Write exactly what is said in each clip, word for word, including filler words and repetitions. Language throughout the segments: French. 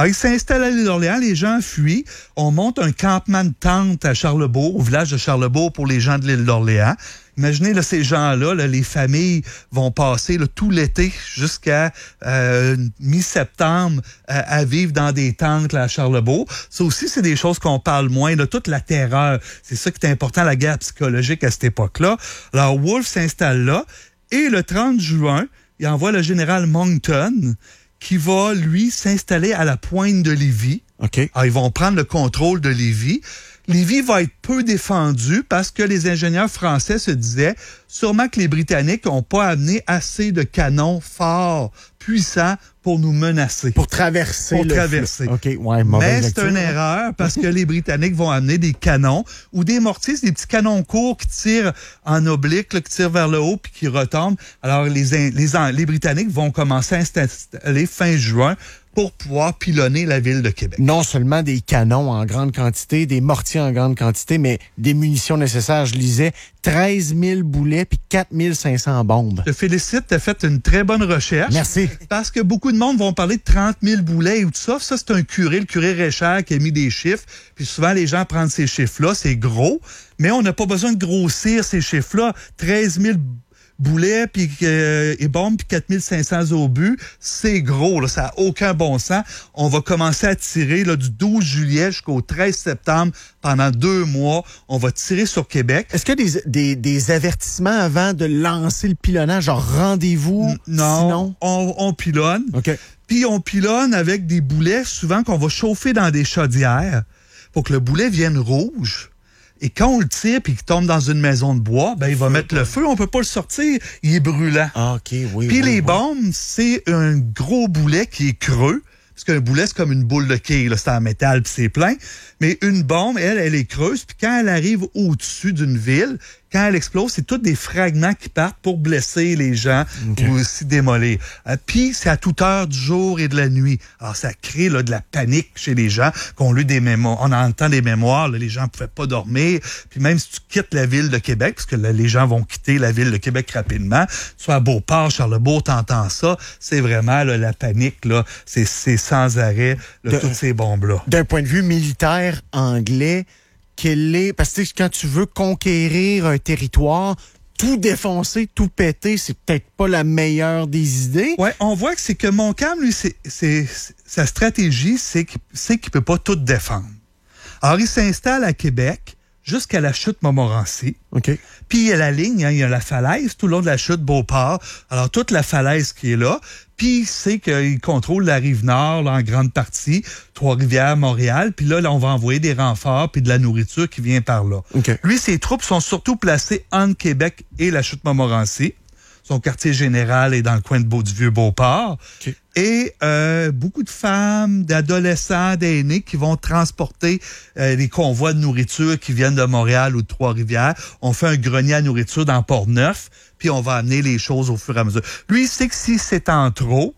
Alors, ils s'installent à l'île d'Orléans, les gens fuient. On monte un campement de tentes à Charlebourg, au village de Charlebourg pour les gens de l'île d'Orléans. Imaginez, là, ces gens-là, là, les familles vont passer là, tout l'été jusqu'à euh, mi-septembre euh, à vivre dans des tentes là, à Charlebourg. Ça aussi, c'est des choses qu'on parle moins. Là, toute la terreur, c'est ça qui est important, la guerre psychologique à cette époque-là. Alors, Wolfe s'installe là et le trente juin, il envoie le général Monckton qui va, lui, s'installer à la pointe de Lévis. OK. Alors, ils vont prendre le contrôle de Lévis. Lévis va être peu défendu parce que les ingénieurs français se disaient sûrement que les Britanniques n'ont pas amené assez de canons forts, puissants pour nous menacer. Pour traverser. Pour le traverser. OK, ouais, mauvaise Mais c'est lecture. une erreur parce que les Britanniques vont amener des canons ou des mortiers, c'est des petits canons courts qui tirent en oblique, là, qui tirent vers le haut puis qui retombent. Alors, les, les, les Britanniques vont commencer à s'installer fin juin pour pouvoir pilonner la ville de Québec. Non seulement des canons en grande quantité, des mortiers en grande quantité, mais des munitions nécessaires. Je lisais treize mille boulets puis quatre mille cinq cents bombes. Je te félicite, tu as fait une très bonne recherche. Merci. Parce que beaucoup de monde vont parler de trente mille boulets ou tout ça. Ça, c'est un curé, le curé Réchard, qui a mis des chiffres. Puis souvent, les gens prennent ces chiffres-là. C'est gros. Mais on n'a pas besoin de grossir ces chiffres-là. treize mille boulets puis euh, et bombes puis quatre mille cinq cents obus, c'est gros, là, ça n'a aucun bon sens. On va commencer à tirer là, du douze juillet jusqu'au treize septembre pendant deux mois. On va tirer sur Québec. Est-ce qu'il y a des, des, des avertissements avant de lancer le pilonnage, genre rendez-vous? N- non, sinon? on, on pilonne. OK. Puis on pilonne avec des boulets souvent qu'on va chauffer dans des chaudières pour que le boulet vienne rouge. Et quand on le tire puis qu'il tombe dans une maison de bois, ben il va mettre le feu. On peut pas le sortir. Il est brûlant. Ah, OK, oui. Puis oui, les oui. bombes, c'est un gros boulet qui est creux. Parce qu'un boulet, c'est comme une boule de quille, là, c'est en métal puis c'est plein. Mais une bombe, elle, elle est creuse. Puis quand elle arrive au-dessus d'une ville, quand elle explose, c'est tous des fragments qui partent pour blesser les gens Okay. ou aussi démolir. Euh, puis c'est à toute heure du jour et de la nuit. Alors ça crée là, de la panique chez les gens, qu'on lu des mémoires. On entend des mémoires, là, les gens ne pouvaient pas dormir. Puis même si tu quittes la ville de Québec, parce que là, les gens vont quitter la ville de Québec rapidement, soit à Beauport, Charlebourg, t'entends ça, c'est vraiment là, la panique, là, c'est, c'est sans arrêt, là, De- toutes ces bombes-là. D'un point de vue militaire anglais, quel est... Parce que quand tu veux conquérir un territoire, tout défoncer, tout péter, c'est peut-être pas la meilleure des idées. Ouais, on voit que c'est que Montcalm, lui, c'est, c'est, c'est- sa stratégie, c'est qu'il, c'est qu'il peut pas tout défendre. Alors, il s'installe à Québec jusqu'à la chute Montmorency. OK. Puis il y a la ligne, hein, il y a la falaise tout le long de la chute Beauport. Alors, toute la falaise qui est là. Puis il sait qu'il contrôle la rive nord là, en grande partie, Trois-Rivières, Montréal. Puis là, là, on va envoyer des renforts puis de la nourriture qui vient par là. OK. Lui, ses troupes sont surtout placées entre Québec et la chute Montmorency. Son quartier général est dans le coin de Beau, du Vieux-Beauport. OK. Et euh, beaucoup de femmes, d'adolescents, d'aînés qui vont transporter euh, les convois de nourriture qui viennent de Montréal ou de Trois-Rivières. On fait un grenier à nourriture dans Port-Neuf, puis on va amener les choses au fur et à mesure. Lui, il sait que si c'est en trop,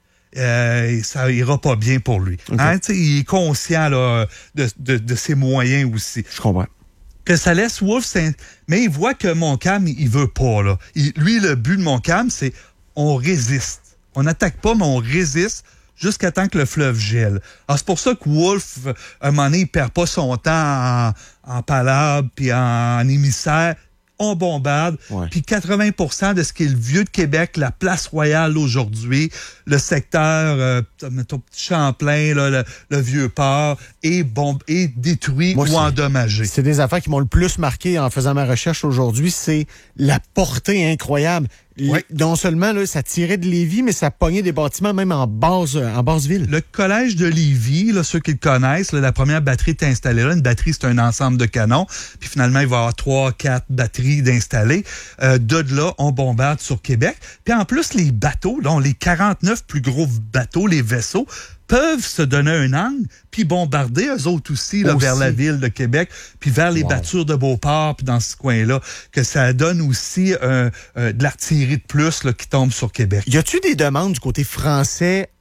euh, ça ira pas bien pour lui. OK. Hein, tu sais, il est conscient là, de, de, de ses moyens aussi. Je comprends. Que ça laisse Wolfe, c'est... mais il voit que Montcalm, il veut pas. Là. Il, lui, le but de Montcalm, c'est on résiste. On n'attaque pas, mais on résiste jusqu'à temps que le fleuve gèle. Alors, c'est pour ça que Wolfe, à un moment donné, il perd pas son temps en, en palabres puis en, en émissaire. On bombarde. Ouais. Puis quatre-vingts pour cent de ce qui est le vieux de Québec, la place Royale aujourd'hui, le secteur, euh, mettons, Petit Champlain, là, le, le Vieux-Port, est, bomb- est détruit Moi, ou c'est- endommagé. C'est des affaires qui m'ont le plus marqué en faisant ma recherche aujourd'hui, c'est la portée incroyable. L- Ouais. Non seulement là, ça tirait de Lévis, mais ça pognait des bâtiments même en base, en basse ville. Le collège de Lévis, là, ceux qui le connaissent, là, la première batterie est installée là. Une batterie, c'est un ensemble de canons. Puis finalement, il va y avoir trois, quatre batteries d'installer. Euh, de là, on bombarde sur Québec. Puis en plus, les bateaux, là, les quarante-neuf plus gros bateaux, les vaisseaux, peuvent se donner un angle, puis bombarder eux autres aussi, là, Aussi. vers la ville de Québec, puis vers les Wow. battures de Beauport, puis dans ce coin-là, que ça donne aussi euh, euh, de l'artillerie de plus là, qui tombe sur Québec. Y a-tu des demandes du côté français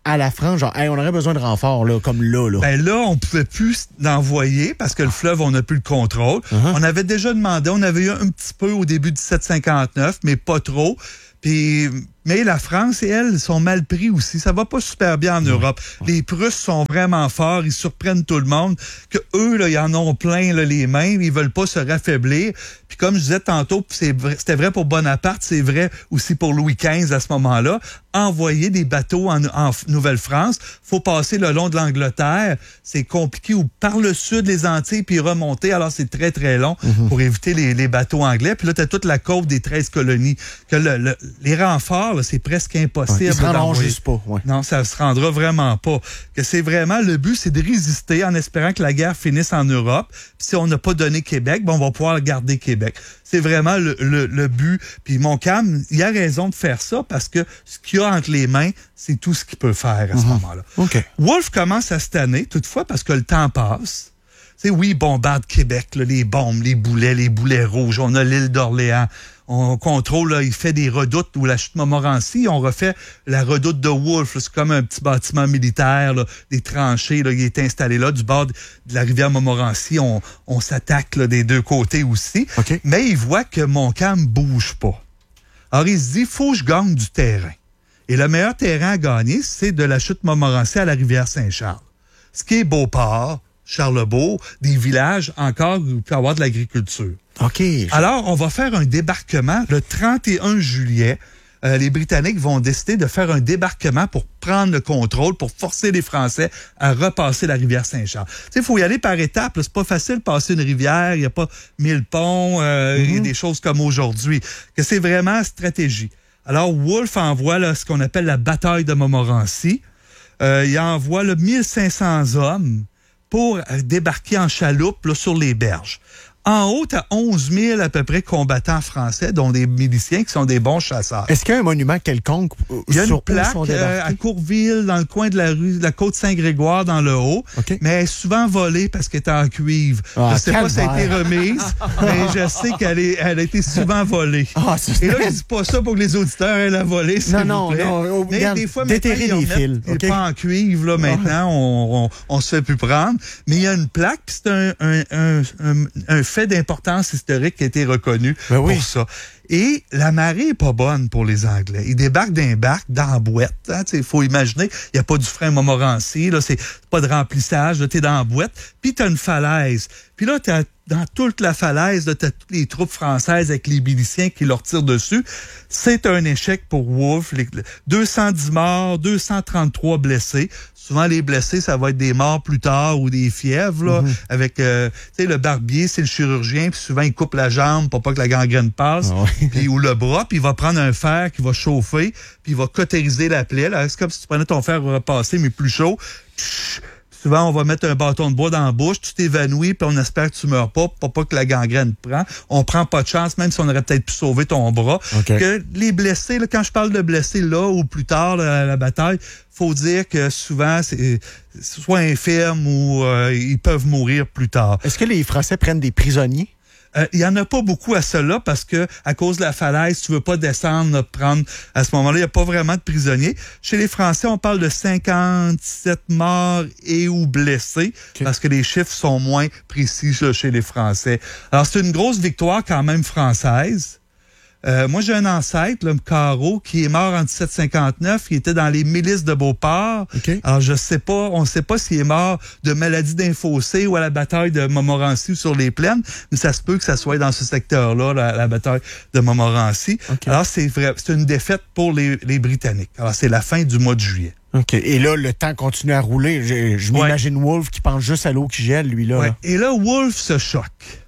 à la France, genre, hey, on aurait besoin de renfort, là, comme là, là? Ben là, on pouvait plus l'envoyer parce que le fleuve, on n'a plus le contrôle. Uh-huh. On avait déjà demandé, on avait eu un petit peu au début du dix-sept cinquante-neuf, mais pas trop. Puis, mais la France et elle sont mal pris aussi. Ça va pas super bien en Europe. Les Prusses sont vraiment forts. Ils surprennent tout le monde. Que eux, là, ils en ont plein là, les mains. Ils veulent pas se raffaiblir. Puis comme je disais tantôt, c'est vrai, c'était vrai pour Bonaparte, c'est vrai aussi pour Louis quinze à ce moment-là. Envoyer des bateaux en, en Nouvelle-France, faut passer le long de l'Angleterre. C'est compliqué. Ou par le sud, les Antilles, puis remonter. Alors, c'est très, très long mm-hmm. pour éviter les, les bateaux anglais. Puis là, t'as toute la côte des treize colonies. Que le, le, les renforts, là, c'est presque impossible. Ouais, ils se rendront juste pas. Ouais. Non, ça se rendra vraiment pas. Que c'est vraiment, le but, c'est de résister en espérant que la guerre finisse en Europe. Puis si on n'a pas donné Québec, ben, on va pouvoir garder Québec. C'est vraiment le, le, le but. Puis Montcalm, il a raison de faire ça parce que ce qu'il a entre les mains, c'est tout ce qu'il peut faire à ce mm-hmm. moment-là. Okay. Wolfe commence à se tanner, toutefois, parce que le temps passe. Tu sais, oui, il bombarde Québec, là, les bombes, les boulets, les boulets rouges. On a l'île d'Orléans. On contrôle, là, il fait des redoutes ou la chute Montmorency. On refait la redoute de Wolfe. Là, c'est comme un petit bâtiment militaire, là, des tranchées. Là, il est installé là, du bord de la rivière Montmorency. On, on s'attaque là, des deux côtés aussi. Okay. Mais il voit que Montcalm bouge pas. Alors, il se dit, faut que je gagne du terrain. Et le meilleur terrain à gagner, c'est de la chute Montmorency à la rivière Saint-Charles. Ce qui est Beauport, Charlebourg, des villages encore où il peut y avoir de l'agriculture. OK. Alors, on va faire un débarquement le trente et un juillet. Euh, les Britanniques vont décider de faire un débarquement pour prendre le contrôle, pour forcer les Français à repasser la rivière Saint-Charles. Tu sais, il faut y aller par étapes. Là. C'est pas facile de passer une rivière. Il n'y a pas mille ponts euh, mm-hmm. et des choses comme aujourd'hui. Que c'est vraiment stratégie. Alors, Wolfe envoie là, ce qu'on appelle la bataille de Montmorency. Euh, il envoie là, mille cinq cents hommes pour euh, débarquer en chaloupe là, sur les berges. En haut, tu as onze mille à peu près combattants français, dont des miliciens qui sont des bons chasseurs. Est-ce qu'il y a un monument quelconque euh, Il y a une plaque euh, à Courville, dans le coin de la rue de la côte Saint-Grégoire, dans le haut, okay. mais elle est souvent volée parce qu'elle est en cuivre. Ah, je sais pas si elle a été remise, mais je sais qu'elle est, elle a été souvent volée. Ah, Et là, je dis pas ça pour que les auditeurs aient la volée, s'il non, vous plaît. Non, non, mais regarde, des fois, déterrer les fils. Elle n'est pas en cuivre, là, maintenant, on, on, on se fait plus prendre. Mais il y a une plaque, puis c'est un, un, un, un, un fait d'importance historique qui a été reconnu ben oui. pour ça. Et la marée est pas bonne pour les Anglais. Ils débarquent d'un barque dans la boîte. Hein, il faut imaginer, il n'y a pas du frein Montmorency, là, c'est pas de remplissage, tu es dans la boîte, puis tu as une falaise. Puis là, t'as, dans toute la falaise, tu as toutes les troupes françaises avec les miliciens qui leur tirent dessus. C'est un échec pour Wolfe. Les, deux cent dix morts, deux cent trente-trois blessés. Souvent, les blessés, ça va être des morts plus tard ou des fièvres, là, mm-hmm. avec, euh, tu sais, le barbier, c'est le chirurgien, puis souvent, il coupe la jambe pour pas que la gangrène passe, oh. puis ou le bras, puis il va prendre un fer qui va chauffer, puis il va cautériser la plaie. Là. C'est comme si tu prenais ton fer repassé, mais plus chaud. Psh, souvent, on va mettre un bâton de bois dans la bouche, tu t'évanouis, puis on espère que tu meurs pas, pour pas que la gangrène prend. On prend pas de chance, même si on aurait peut-être pu sauver ton bras. Okay. Que les blessés, là, quand je parle de blessés là ou plus tard là, à la bataille, faut dire que souvent, c'est soit infirmes ou euh, ils peuvent mourir plus tard. Est-ce que les Français prennent des prisonniers? Il euh, y en a pas beaucoup à cela parce que à cause de la falaise, tu veux pas descendre, là, prendre. À ce moment-là, il n'y a pas vraiment de prisonniers. Chez les Français, on parle de cinquante-sept morts et ou blessés okay. parce que les chiffres sont moins précis là, chez les Français. Alors, c'est une grosse victoire quand même française. Euh, moi, j'ai un ancêtre, là, Carreau, qui est mort en dix-sept cinquante-neuf. Il était dans les milices de Beauport. Okay. Alors, je sais pas, on ne sait pas s'il est mort de maladie d'infossé ou à la bataille de Montmorency ou sur les plaines, mais ça se peut que ça soit dans ce secteur-là, la, la bataille de Montmorency. Okay. Alors, c'est vrai, c'est une défaite pour les, les Britanniques. Alors, c'est la fin du mois de juillet. OK. Et là, le temps continue à rouler. Je, je m'imagine ouais. Wolfe qui pense juste à l'eau qui gèle, lui, là. Ouais. là. Et là, Wolfe se choque.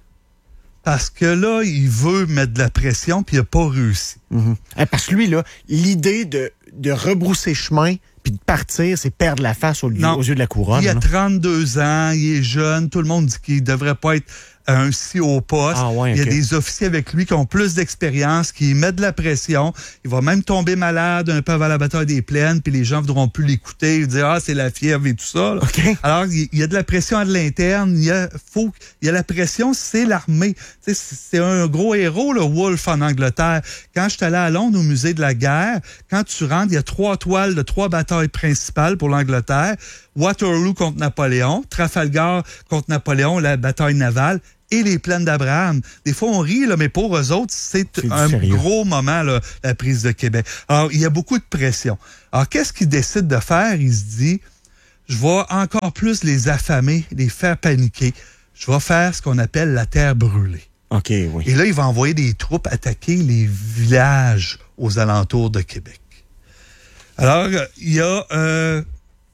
Parce que là, il veut mettre de la pression, puis il n'a pas réussi. Mm-hmm. Parce que lui, là, l'idée de, de rebrousser chemin puis de partir, c'est perdre la face au lieu, aux yeux de la couronne. Il a là. trente-deux ans, il est jeune, tout le monde dit qu'il ne devrait pas être un si haut poste. Ah ouais, il y a okay. des officiers avec lui qui ont plus d'expérience, qui mettent de la pression. Il va même tomber malade un peu avant la bataille des Plaines, puis les gens ne voudront plus l'écouter. Ils disent « Ah, c'est la fièvre et tout ça. » Okay. Alors, il y a de la pression à de l'interne. Il y a, faut, il y a la pression, c'est l'armée. Tu sais, c'est un gros héros, le Wolfe, en Angleterre. Quand je suis allé à Londres, au musée de la guerre, quand tu rentres, il y a trois toiles de trois batailles principales pour l'Angleterre. Waterloo contre Napoléon, Trafalgar contre Napoléon, la bataille navale, et les plaines d'Abraham. Des fois, on rit, là, mais pour eux autres, c'est, c'est un sérieux. Gros moment, là, la prise de Québec. Alors, il y a beaucoup de pression. Alors, qu'est-ce qu'il décide de faire? Il se dit, je vais encore plus les affamer, les faire paniquer. Je vais faire ce qu'on appelle la terre brûlée. OK, oui. Et là, il va envoyer des troupes attaquer les villages aux alentours de Québec. Alors, il y a... Euh,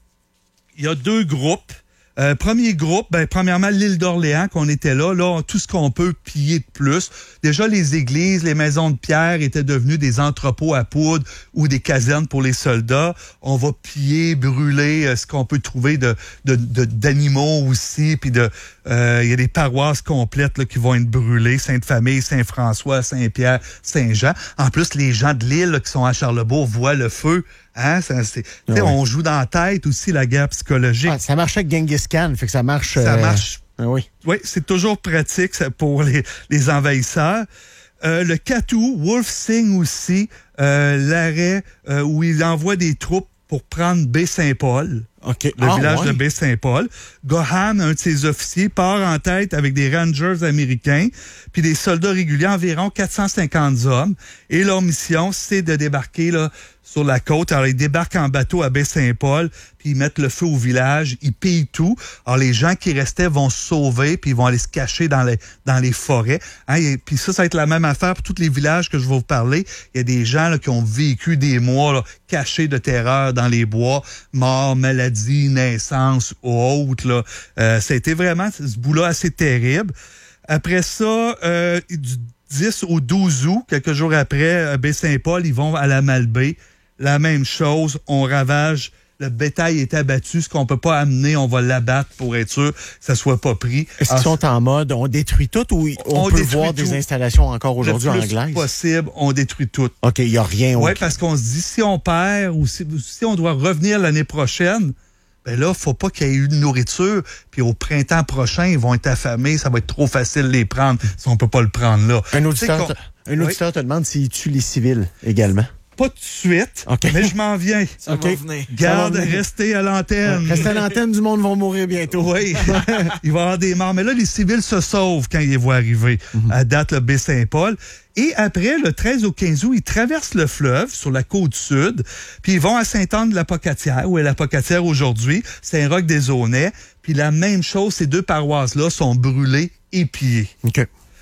Il y a deux groupes. Euh, premier groupe, ben, premièrement, l'île d'Orléans, qu'on était là. Là, tout ce qu'on peut piller de plus. Déjà, les églises, les maisons de pierre étaient devenues des entrepôts à poudre ou des casernes pour les soldats. On va piller, brûler euh, ce qu'on peut trouver de, de, de d'animaux aussi. Puis de, euh, il y a des paroisses complètes là, qui vont être brûlées. Sainte-Famille, Saint-François, Saint-Pierre, Saint-Jean. En plus, les gens de l'île là, qui sont à Charlebourg voient le feu. Hein, ça, c'est, ah ouais. On joue dans la tête aussi la guerre psychologique. Ah, ça marche avec Genghis Khan, fait que ça marche. Ça euh... marche. Ah oui. Oui, c'est toujours pratique pour les, les envahisseurs. Euh, le Catou, Wolfe signe aussi euh, l'arrêt euh, où il envoie des troupes pour prendre Baie-Saint-Paul. Okay. Le ah, village ouais. de Baie-Saint-Paul. Goham, un de ses officiers, part en tête avec des Rangers américains, puis des soldats réguliers, environ quatre cent cinquante hommes. Et leur mission, c'est de débarquer là sur la côte. Alors, ils débarquent en bateau à Baie-Saint-Paul, puis ils mettent le feu au village, ils pillent tout. Alors, les gens qui restaient vont se sauver, puis ils vont aller se cacher dans les, dans les forêts. Hein, et, puis ça, ça va être la même affaire pour tous les villages que je vais vous parler. Il y a des gens là, qui ont vécu des mois là, cachés de terreur dans les bois, morts, maladies, naissances ou autres. Là. Euh, ça a été vraiment ce bout-là assez terrible. Après ça, euh, du dix au douze août, quelques jours après, à Baie-Saint-Paul, ils vont à la Malbaie. La même chose, on ravage, le bétail est abattu, ce qu'on peut pas amener, on va l'abattre pour être sûr que ça soit pas pris. Est-ce qu'ils sont en mode, on détruit tout ou on, on peut voir tout. Des installations encore aujourd'hui anglaises? Le plus possible, on détruit tout. OK, il n'y a rien. Oui, parce qu'on se dit, si on perd ou si, si on doit revenir l'année prochaine, ben là, faut pas qu'il y ait eu de nourriture, puis au printemps prochain, ils vont être affamés, ça va être trop facile de les prendre si on peut pas le prendre là. Un auditeur, te, un auditeur oui. te demande s'il tue les civils également. Pas tout de suite, okay. mais je m'en viens. Ça okay. va venir. Garde, restez à l'antenne. Ouais, restez à l'antenne, du monde va mourir bientôt. Oui, il va y avoir des morts. Mais là, les civils se sauvent quand ils les voient arriver. Mm-hmm. À date, le Baie-Saint-Paul. Et après, le treize au quinze août, ils traversent le fleuve sur la côte sud, puis ils vont à Sainte-Anne-de-la-Pocatière, où est la Pocatière aujourd'hui, Saint-Roch-des-Aunais. Puis la même chose, ces deux paroisses-là sont brûlées et pillées. OK.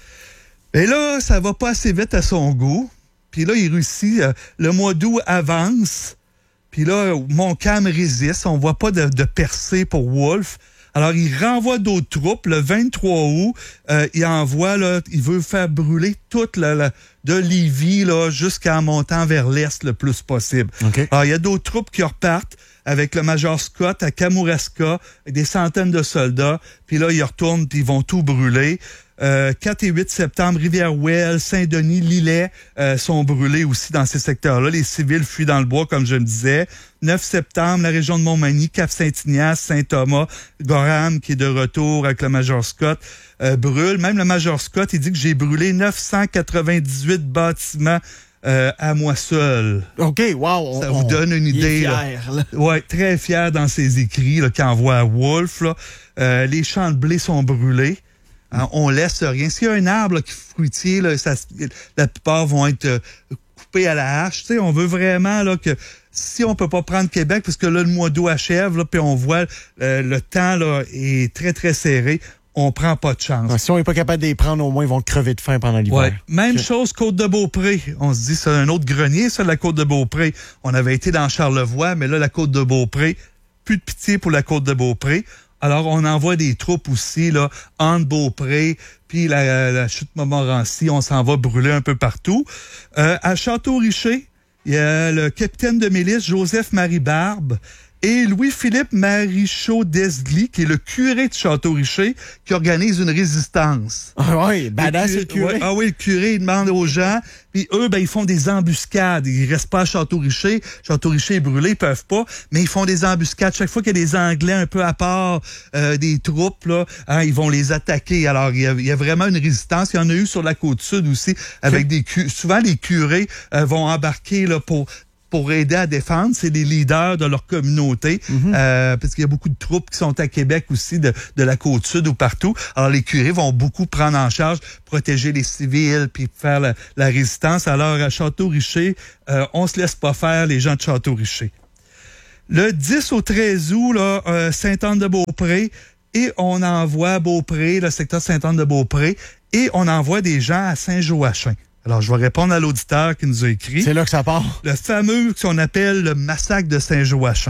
Et là, ça va pas assez vite à son goût. Puis là, il réussit. Euh, le mois d'août avance. Puis là, Montcalm résiste. On voit pas de, de percée pour Wolfe. Alors, il renvoie d'autres troupes. Le vingt-trois août, euh, il envoie, là, il veut faire brûler toute la, la de Lévis là, jusqu'en montant vers l'est le plus possible. Okay. Alors, il y a d'autres troupes qui repartent avec le major Scott à Kamouraska, avec des centaines de soldats. Puis là, ils retournent, puis ils vont tout brûler. Euh, quatre et huit septembre, Rivière-Ouelle, Saint-Denis, Lillet euh, sont brûlés aussi dans ces secteurs-là. Les civils fuient dans le bois, comme je le disais. neuf septembre, la région de Montmagny, Cap-Saint-Ignace, Saint-Thomas, Gorham, qui est de retour avec le major Scott, euh, brûle. Même le major Scott, il dit que j'ai brûlé neuf cent quatre-vingt-dix-huit bâtiments Euh, à moi seul. OK, wow. Ça on, vous donne une idée. Il est fier, là. Ouais, très fier dans ses écrits là, qu'il envoie à Wolfe. Là. Euh, les champs de blé sont brûlés. Hein, on laisse rien. S'il y a un arbre là, qui est fruitier, là, ça, la plupart vont être euh, coupés à la hache. T'sais, on veut vraiment là, que si on peut pas prendre Québec, parce que là, le mois d'août achève, là, puis on voit euh, le temps là, est très, très serré, on prend pas de chance. Ah, si on n'est pas capable de les prendre, au moins, ils vont crever de faim pendant l'hiver. Ouais. Même okay. chose, Côte-de-Beaupré. On se dit, c'est un autre grenier, ça, la Côte-de-Beaupré. On avait été dans Charlevoix, mais là, la Côte-de-Beaupré, plus de pitié pour la Côte-de-Beaupré. Alors, on envoie des troupes aussi, là, entre Beaupré, puis la, la chute Montmorency, on s'en va brûler un peu partout. Euh, à Château-Richer, il y a le capitaine de milice, Joseph-Marie Barbe, et Louis-Philippe Marichaud-Desglis, qui est le curé de Château-Richer, qui organise une résistance. Ah oui, badass le curé. Ouais, ah oui, le curé, il demande aux gens, puis eux, ben, ils font des embuscades. Ils restent pas à Château-Richer. Château-Richer est brûlé, ils peuvent pas, mais ils font des embuscades. Chaque fois qu'il y a des Anglais un peu à part, euh, des troupes, là, hein, ils vont les attaquer. Alors, il y, a, il y a vraiment une résistance. Il y en a eu sur la Côte-Sud aussi, avec des cu- souvent les curés euh, vont embarquer là, pour pour aider à défendre, c'est les leaders de leur communauté, mm-hmm. euh, parce qu'il y a beaucoup de troupes qui sont à Québec aussi, de, de la Côte-Sud ou partout. Alors, les curés vont beaucoup prendre en charge, protéger les civils, puis faire la, la résistance. Alors, à Château-Richer, euh, on se laisse pas faire, les gens de Château-Richer. Le dix au treize août, là, euh, Sainte-Anne-de-Beaupré, et on envoie Beaupré, le secteur Sainte-Anne-de-Beaupré, et on envoie des gens à Saint-Joachim. Alors, je vais répondre à l'auditeur qui nous a écrit. C'est là que ça part. Le fameux qu'on appelle le massacre de Saint-Joachim.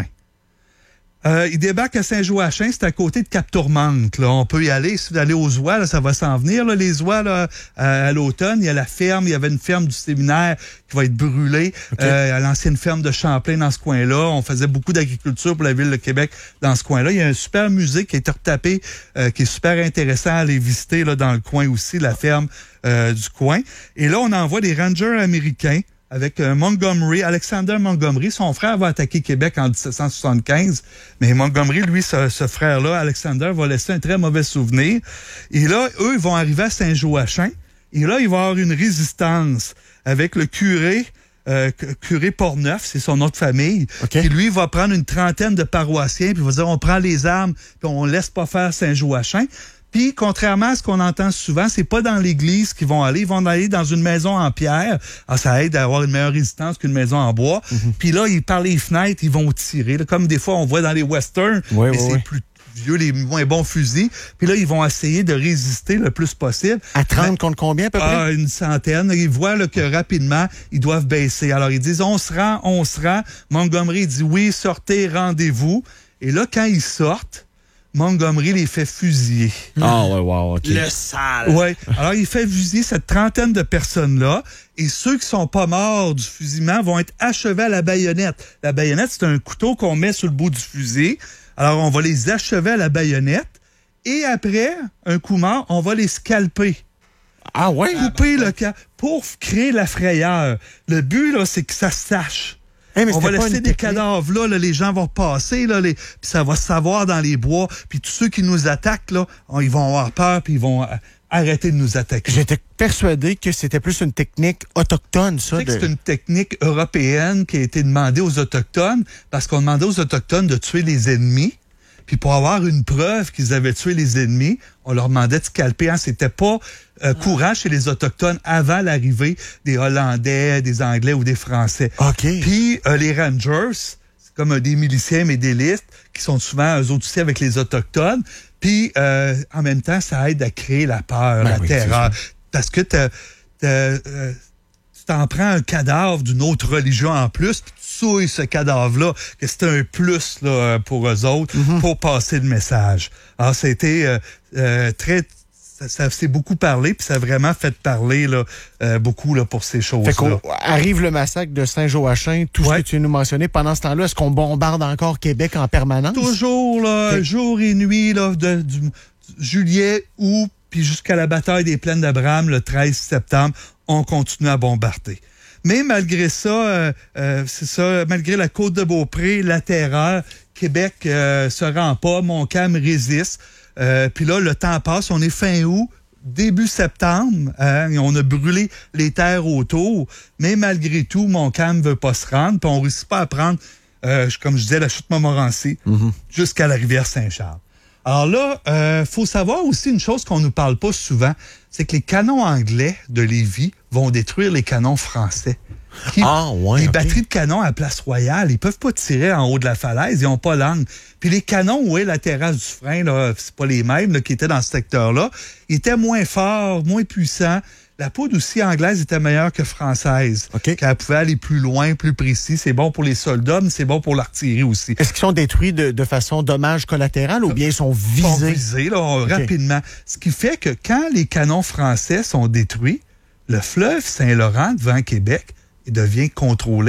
Euh, il débarque à Saint-Joachim, c'est à côté de Cap-Tourmente. Là. On peut y aller. Si vous allez aux oies, là, ça va s'en venir. Là, les oies, là, à, à l'automne, il y a la ferme. Il y avait une ferme du séminaire qui va être brûlée. Okay. Euh, à l'ancienne ferme de Champlain dans ce coin-là. On faisait beaucoup d'agriculture pour la ville de Québec dans ce coin-là. Il y a un super musée qui a été retapé, euh, qui est super intéressant à aller visiter là, dans le coin aussi, la ferme euh, du coin. Et là, on envoie des rangers américains avec euh, Montgomery, Alexander Montgomery. Son frère va attaquer Québec en dix-sept cent soixante-quinze, mais Montgomery, lui, ce, ce frère-là, Alexander, va laisser un très mauvais souvenir. Et là, eux, ils vont arriver à Saint-Joachim, et là, il va y avoir une résistance avec le curé, euh, curé Portneuf, c'est son nom de famille, okay. qui, lui, va prendre une trentaine de paroissiens, puis il va dire, on prend les armes, puis on laisse pas faire Saint-Joachim. Puis, contrairement à ce qu'on entend souvent, c'est pas dans l'église qu'ils vont aller. Ils vont aller dans une maison en pierre. Alors, ça aide à avoir une meilleure résistance qu'une maison en bois. Mm-hmm. Puis là, ils, par les fenêtres, ils vont tirer. Là, comme des fois, on voit dans les westerns, oui, mais oui, c'est oui. plus vieux, les moins bons fusils. Puis là, ils vont essayer de résister le plus possible. À trente mais, contre combien, à peu près? Ah, une centaine. Ils voient là, que rapidement, ils doivent baisser. Alors, ils disent, on se rend, on se rend. Montgomery dit, oui, sortez, rendez-vous. Et là, quand ils sortent, Montgomery les fait fusiller. Ah ouais, wow, OK. Le sale. Ouais. Alors, il fait fusiller cette trentaine de personnes-là, et ceux qui sont pas morts du fusillement vont être achevés à la baïonnette. La baïonnette, c'est un couteau qu'on met sur le bout du fusil. Alors, on va les achever à la baïonnette, et après, un coup mort, on va les scalper. Ah ouais? Couper le cas pour créer la frayeur. Le but, là, c'est que ça se sache. Hey, on va laisser des cadavres là, là, les gens vont passer, là, les, puis ça va se savoir dans les bois, puis tous ceux qui nous attaquent, là, on, ils vont avoir peur, puis ils vont euh, arrêter de nous attaquer. J'étais persuadé que c'était plus une technique autochtone, ça. De... C'est une technique européenne qui a été demandée aux Autochtones, parce qu'on demandait aux Autochtones de tuer les ennemis, puis pour avoir une preuve qu'ils avaient tué les ennemis, on leur demandait de scalper. Hein. C'était pas euh, courant chez les Autochtones avant l'arrivée des Hollandais, des Anglais ou des Français. Okay. Puis euh, les Rangers, c'est comme euh, des miliciens médélistes qui sont souvent eux autres aussi avec les Autochtones. Puis euh, en même temps, ça aide à créer la peur, ben la oui, terreur. Parce que t'as, t'as, euh, tu t'en prends un cadavre d'une autre religion en plus, puis tu souilles ce cadavre-là, que c'est un plus là, pour eux autres, mm-hmm. pour passer le message. Alors, c'était euh, euh, très... Ça, ça s'est beaucoup parlé, puis ça a vraiment fait parler là, euh, beaucoup là, pour ces choses-là. Fait qu'on arrive le massacre de Saint-Joachim, tout ouais. ce que tu viens de nous mentionner. Pendant ce temps-là, est-ce qu'on bombarde encore Québec en permanence? Toujours, là, fait... jour et nuit, là, de, du, du juillet, août, puis jusqu'à la bataille des Plaines d'Abraham, le treize septembre, on continue à bombarder. Mais malgré ça, euh, euh, c'est ça, malgré la côte de Beaupré, la terreur, Québec euh, se rend pas, Montcalm résiste. Euh, puis là, le temps passe, on est fin août, début septembre, hein, et on a brûlé les terres autour, mais malgré tout, Montcalm veut pas se rendre, puis on réussit pas à prendre, euh, comme je disais, la chute Montmorency, mm-hmm. jusqu'à la rivière Saint-Charles. Alors là, euh, faut savoir aussi une chose qu'on nous parle pas souvent, c'est que les canons anglais de Lévis vont détruire les canons français. Qui, ah, ouais, les okay. batteries de canons à Place Royale, ils peuvent pas tirer en haut de la falaise, ils ont pas l'angle. Puis les canons où est la terrasse du frein, là, c'est pas les mêmes là, qui étaient dans ce secteur-là, ils étaient moins forts, moins puissants. La poudre aussi anglaise était meilleure que française. Okay. Elle pouvait aller plus loin, plus précis. C'est bon pour les soldats, mais c'est bon pour l'artillerie aussi. Est-ce qu'ils sont détruits de, de façon dommage collatérale ou bien ils sont visés? Ils sont visés là, okay. rapidement. Ce qui fait que quand les canons français sont détruits, le fleuve Saint-Laurent devant Québec il devient contrôlé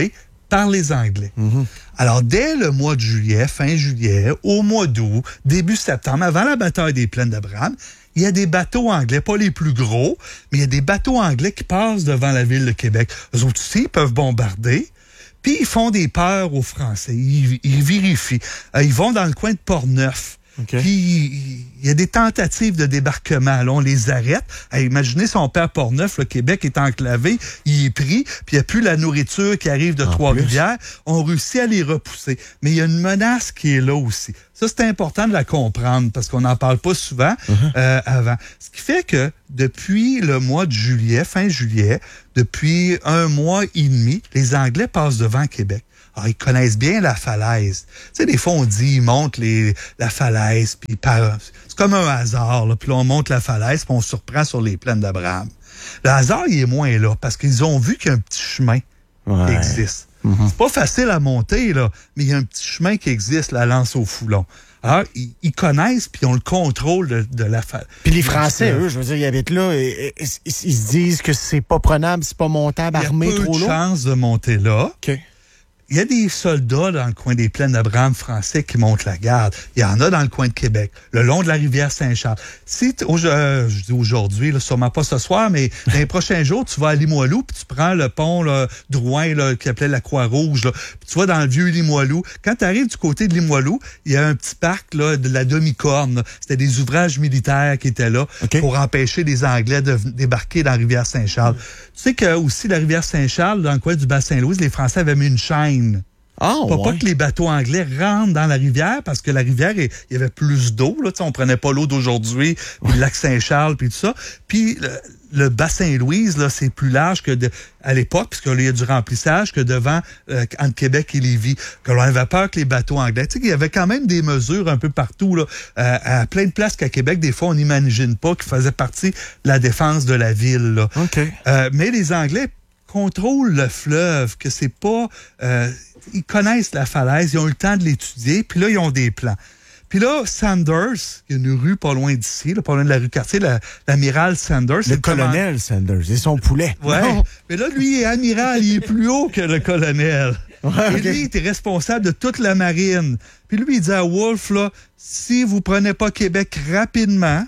par les Anglais. Mm-hmm. Alors, dès le mois de juillet, fin juillet, au mois d'août, début septembre, avant la bataille des Plaines d'Abraham, il y a des bateaux anglais, pas les plus gros, mais il y a des bateaux anglais qui passent devant la ville de Québec. Eux autres aussi, ils peuvent bombarder. Puis, ils font des peurs aux Français. Ils, ils vérifient. Euh, ils vont dans le coin de Portneuf. Okay. Puis, il y a des tentatives de débarquement. Là, on les arrête. Hey, imaginez son père Portneuf, le Québec est enclavé, il est pris, puis il n'y a plus la nourriture qui arrive de en Trois-Rivières. On réussit à les repousser. Mais il y a une menace qui est là aussi. Ça, c'est important de la comprendre parce qu'on n'en parle pas souvent uh-huh. euh, avant. Ce qui fait que depuis le mois de juillet, fin juillet, depuis un mois et demi, les Anglais passent devant Québec. Alors, ils connaissent bien la falaise. Tu sais, des fois, on dit, ils montent les, la falaise, puis par, c'est comme un hasard, là. Puis là, on monte la falaise, puis on se surprend sur les plaines d'Abraham. Le hasard, il est moins là, parce qu'ils ont vu qu'il y a un petit chemin ouais. qui existe. Mm-hmm. C'est pas facile à monter, là, mais il y a un petit chemin qui existe, la lance au foulon. Alors, ils, ils connaissent, puis ils ont le contrôle de, de la falaise. Puis les Français, eux, je veux dire, ils habitent là, et, et, et, ils se disent que c'est pas prenable, c'est pas montable, armé, trop lourd. Il y a peu de chance de monter là. OK. Il y a des soldats dans le coin des plaines d'Abraham français qui montent la garde. Il y en a dans le coin de Québec, le long de la rivière Saint-Charles. Si, euh, je dis aujourd'hui, là, sûrement pas ce soir, mais dans les prochains jours, tu vas à Limoilou, puis tu prends le pont là, Drouin, là, qui appelait la Croix-Rouge, là, puis tu vas dans le vieux Limoilou. Quand tu arrives du côté de Limoilou, il y a un petit parc là, de la demi-corne. Là. C'était des ouvrages militaires qui étaient là okay. pour empêcher les Anglais de débarquer dans la rivière Saint-Charles. Mmh. Tu sais que aussi la rivière Saint-Charles, dans le coin du Bas-Saint-Louis, les Français avaient mis une chaîne. Oh, pas, ouais. pas que les bateaux anglais rentrent dans la rivière parce que la rivière, il y avait plus d'eau. Là, on prenait pas l'eau d'aujourd'hui, puis le lac Saint-Charles, puis tout ça. Puis le, le Bas-Saint-Louis, là, c'est plus large que de, à l'époque, puisqu'il y a du remplissage, que devant euh, entre Québec et Lévis. Que l'on avait peur que les bateaux anglais. Tu sais, il y avait quand même des mesures un peu partout, là, euh, à plein de places qu'à Québec, des fois, on n'imagine pas qu'ils faisaient partie de la défense de la ville. Là. Okay. Euh, mais les Anglais contrôlent le fleuve, que c'est pas... Euh, ils connaissent la falaise, ils ont eu le temps de l'étudier, puis là, ils ont des plans. Puis là, Sanders, il y a une rue pas loin d'ici, là, pas loin de la rue Cartier, la, l'amiral Sanders. Le colonel comment... Sanders, et son poulet. Ouais, non. Mais là, lui, il est amiral, il est plus haut que le colonel. Ouais, et okay. lui, il était responsable de toute la marine. Puis lui, il dit à Wolfe, là, si vous prenez pas Québec rapidement,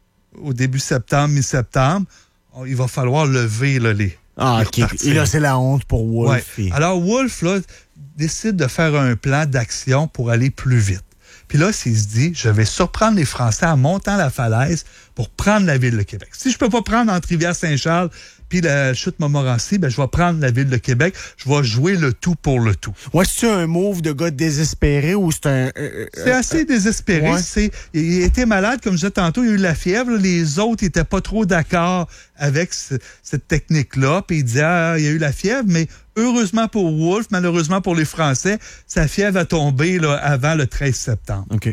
au début septembre, mi-septembre, il va falloir lever là, les... Ah, OK. Et là, c'est la honte pour Wolfe. Ouais. Alors, Wolfe, là, décide de faire un plan d'action pour aller plus vite. Puis là, s'il se dit, je vais surprendre les Français en montant la falaise pour prendre la ville de Québec. Si je peux pas prendre entre Rivière-Saint-Charles puis la chute Montmorency, ben je vais prendre la ville de Québec. Je vais jouer le tout pour le tout. Ouais, c'est un move de gars désespéré ou c'est un... Euh, c'est assez désespéré. Ouais. C'est, il était malade, comme je disais tantôt, il a eu la fièvre. Les autres n'étaient pas trop d'accord avec ce, cette technique-là. Puis il disait, ah, il y a eu la fièvre, mais heureusement pour Wolfe, malheureusement pour les Français, sa fièvre a tombé là, avant le treize septembre. OK.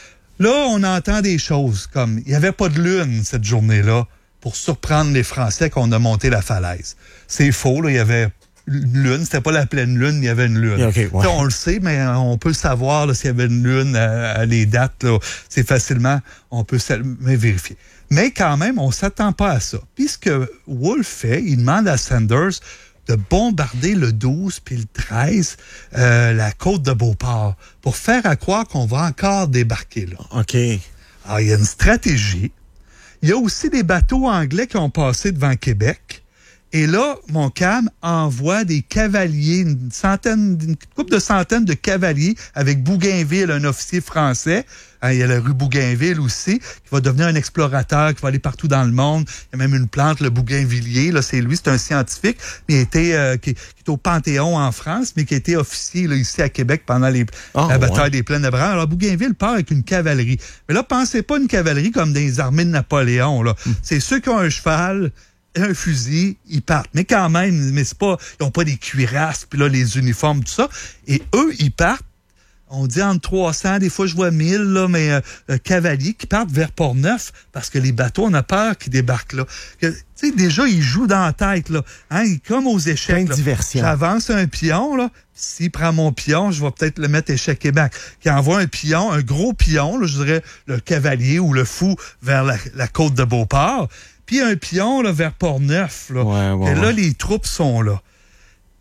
Là, on entend des choses comme, il n'y avait pas de lune cette journée-là pour surprendre les Français qu'on a monté la falaise. C'est faux, là, il y avait une lune, c'était pas la pleine lune, il y avait une lune. Okay, ouais. On le sait, mais on peut le savoir là, s'il y avait une lune à, à les dates, là, c'est facilement, on peut mais vérifier. Mais quand même, on s'attend pas à ça. Puis ce que Wolfe fait, il demande à Sanders de bombarder le douze puis le treize, euh, la côte de Beauport, pour faire à croire qu'on va encore débarquer là. OK. Alors, il y a une stratégie. Il y a aussi des bateaux anglais qui ont passé devant Québec. Et là, Montcalm envoie des cavaliers, une centaine, une couple de centaines de cavaliers avec Bougainville, un officier français. Hein, il y a la rue Bougainville aussi, qui va devenir un explorateur, qui va aller partout dans le monde. Il y a même une plante, le bougainvillier. Là, c'est lui, c'est un scientifique, mais il était, euh, qui, qui est au Panthéon en France, mais qui a été officier là, ici à Québec pendant les, oh, la bataille ouais. des Plaines d'Abraham. Alors, Bougainville part avec une cavalerie. Mais là, pensez pas une cavalerie comme dans les armées de Napoléon. Là. Mm. C'est ceux qui ont un cheval, un fusil, ils partent. Mais quand même, mais c'est pas, ils ont pas des cuirasses, puis là, les uniformes, tout ça. Et eux, ils partent, on dit entre trois cents, des fois je vois mille, là, mais euh, euh, cavaliers qui partent vers Portneuf, parce que les bateaux, on a peur qu'ils débarquent là. Tu sais, déjà, ils jouent dans la tête, là. Hein, comme aux échecs. Plein de diversion. J'avance un pion, là. S'il prend mon pion, je vais peut-être le mettre échec Québec. Qui envoie un pion, un gros pion, là, je dirais le cavalier ou le fou vers la, la côte de Beauport. Puis un pion là, vers Portneuf. Là. Ouais, ouais, et là, ouais. les troupes sont là.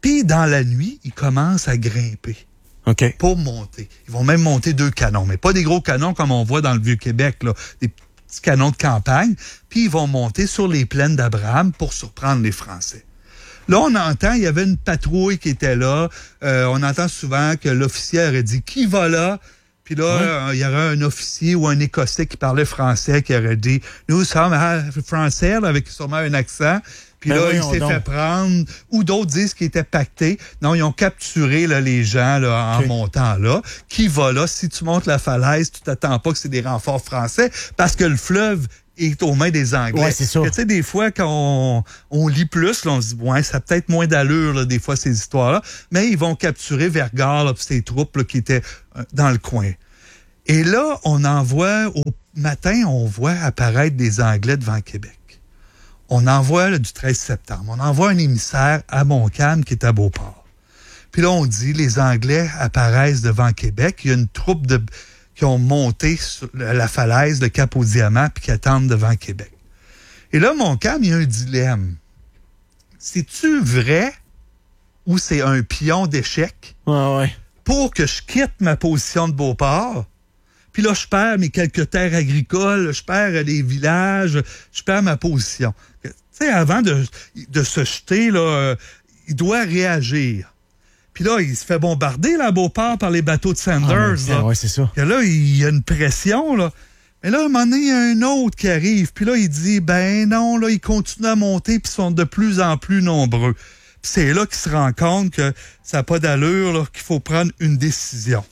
Puis, dans la nuit, ils commencent à grimper. OK. Pour monter. Ils vont même monter deux canons, mais pas des gros canons comme on voit dans le Vieux-Québec, là, des petits canons de campagne. Puis, ils vont monter sur les plaines d'Abraham pour surprendre les Français. Là, on entend, il y avait une patrouille qui était là. Euh, on entend souvent que l'officier aurait dit « Qui va là? » Puis là, ouais. euh, il y aurait un officier ou un Écossais qui parlait français qui aurait dit « Nous sommes hein, français », là, avec sûrement un accent. Puis ben là, oui, il s'est donc. fait prendre. Ou d'autres disent qu'il était pacté. Non, ils ont capturé là, les gens là, en okay. montant là. Qui va là? Si tu montes la falaise, tu t'attends pas que c'est des renforts français parce que le fleuve est aux mains des Anglais. Ouais, c'est ça. Tu sais, des fois, quand on, on lit plus, là, on se dit, ouais, ça a peut-être moins d'allure, là, des fois, ces histoires-là. Mais ils vont capturer Vergard, là, ses troupes là, qui étaient dans le coin. Et là, on envoie, au matin, on voit apparaître des Anglais devant Québec. On envoie là, du treize septembre, on envoie un émissaire à Montcalm qui est à Beauport. Puis là, on dit, les Anglais apparaissent devant Québec. Il y a une troupe de, qui ont monté sur la falaise, le Cap au Diamant, puis qui attendent devant Québec. Et là, Montcalm, il y a un dilemme. C'est-tu vrai ou c'est un pion d'échec ouais, ouais. pour que je quitte ma position de Beauport? Puis là, je perds mes quelques terres agricoles, je perds les villages, je perds ma position. Tu sais, avant de, de se jeter, là, euh, il doit réagir. Puis là, il se fait bombarder, là, à Beauport, par les bateaux de Sanders. Ah, là. Ouais, c'est ça. Puis là, il y a une pression, là. Mais là, à un moment donné, il y a un autre qui arrive. Puis là, il dit, ben non, là, ils continuent à monter, puis sont de plus en plus nombreux. Puis c'est là qu'il se rend compte que ça n'a pas d'allure, là, qu'il faut prendre une décision.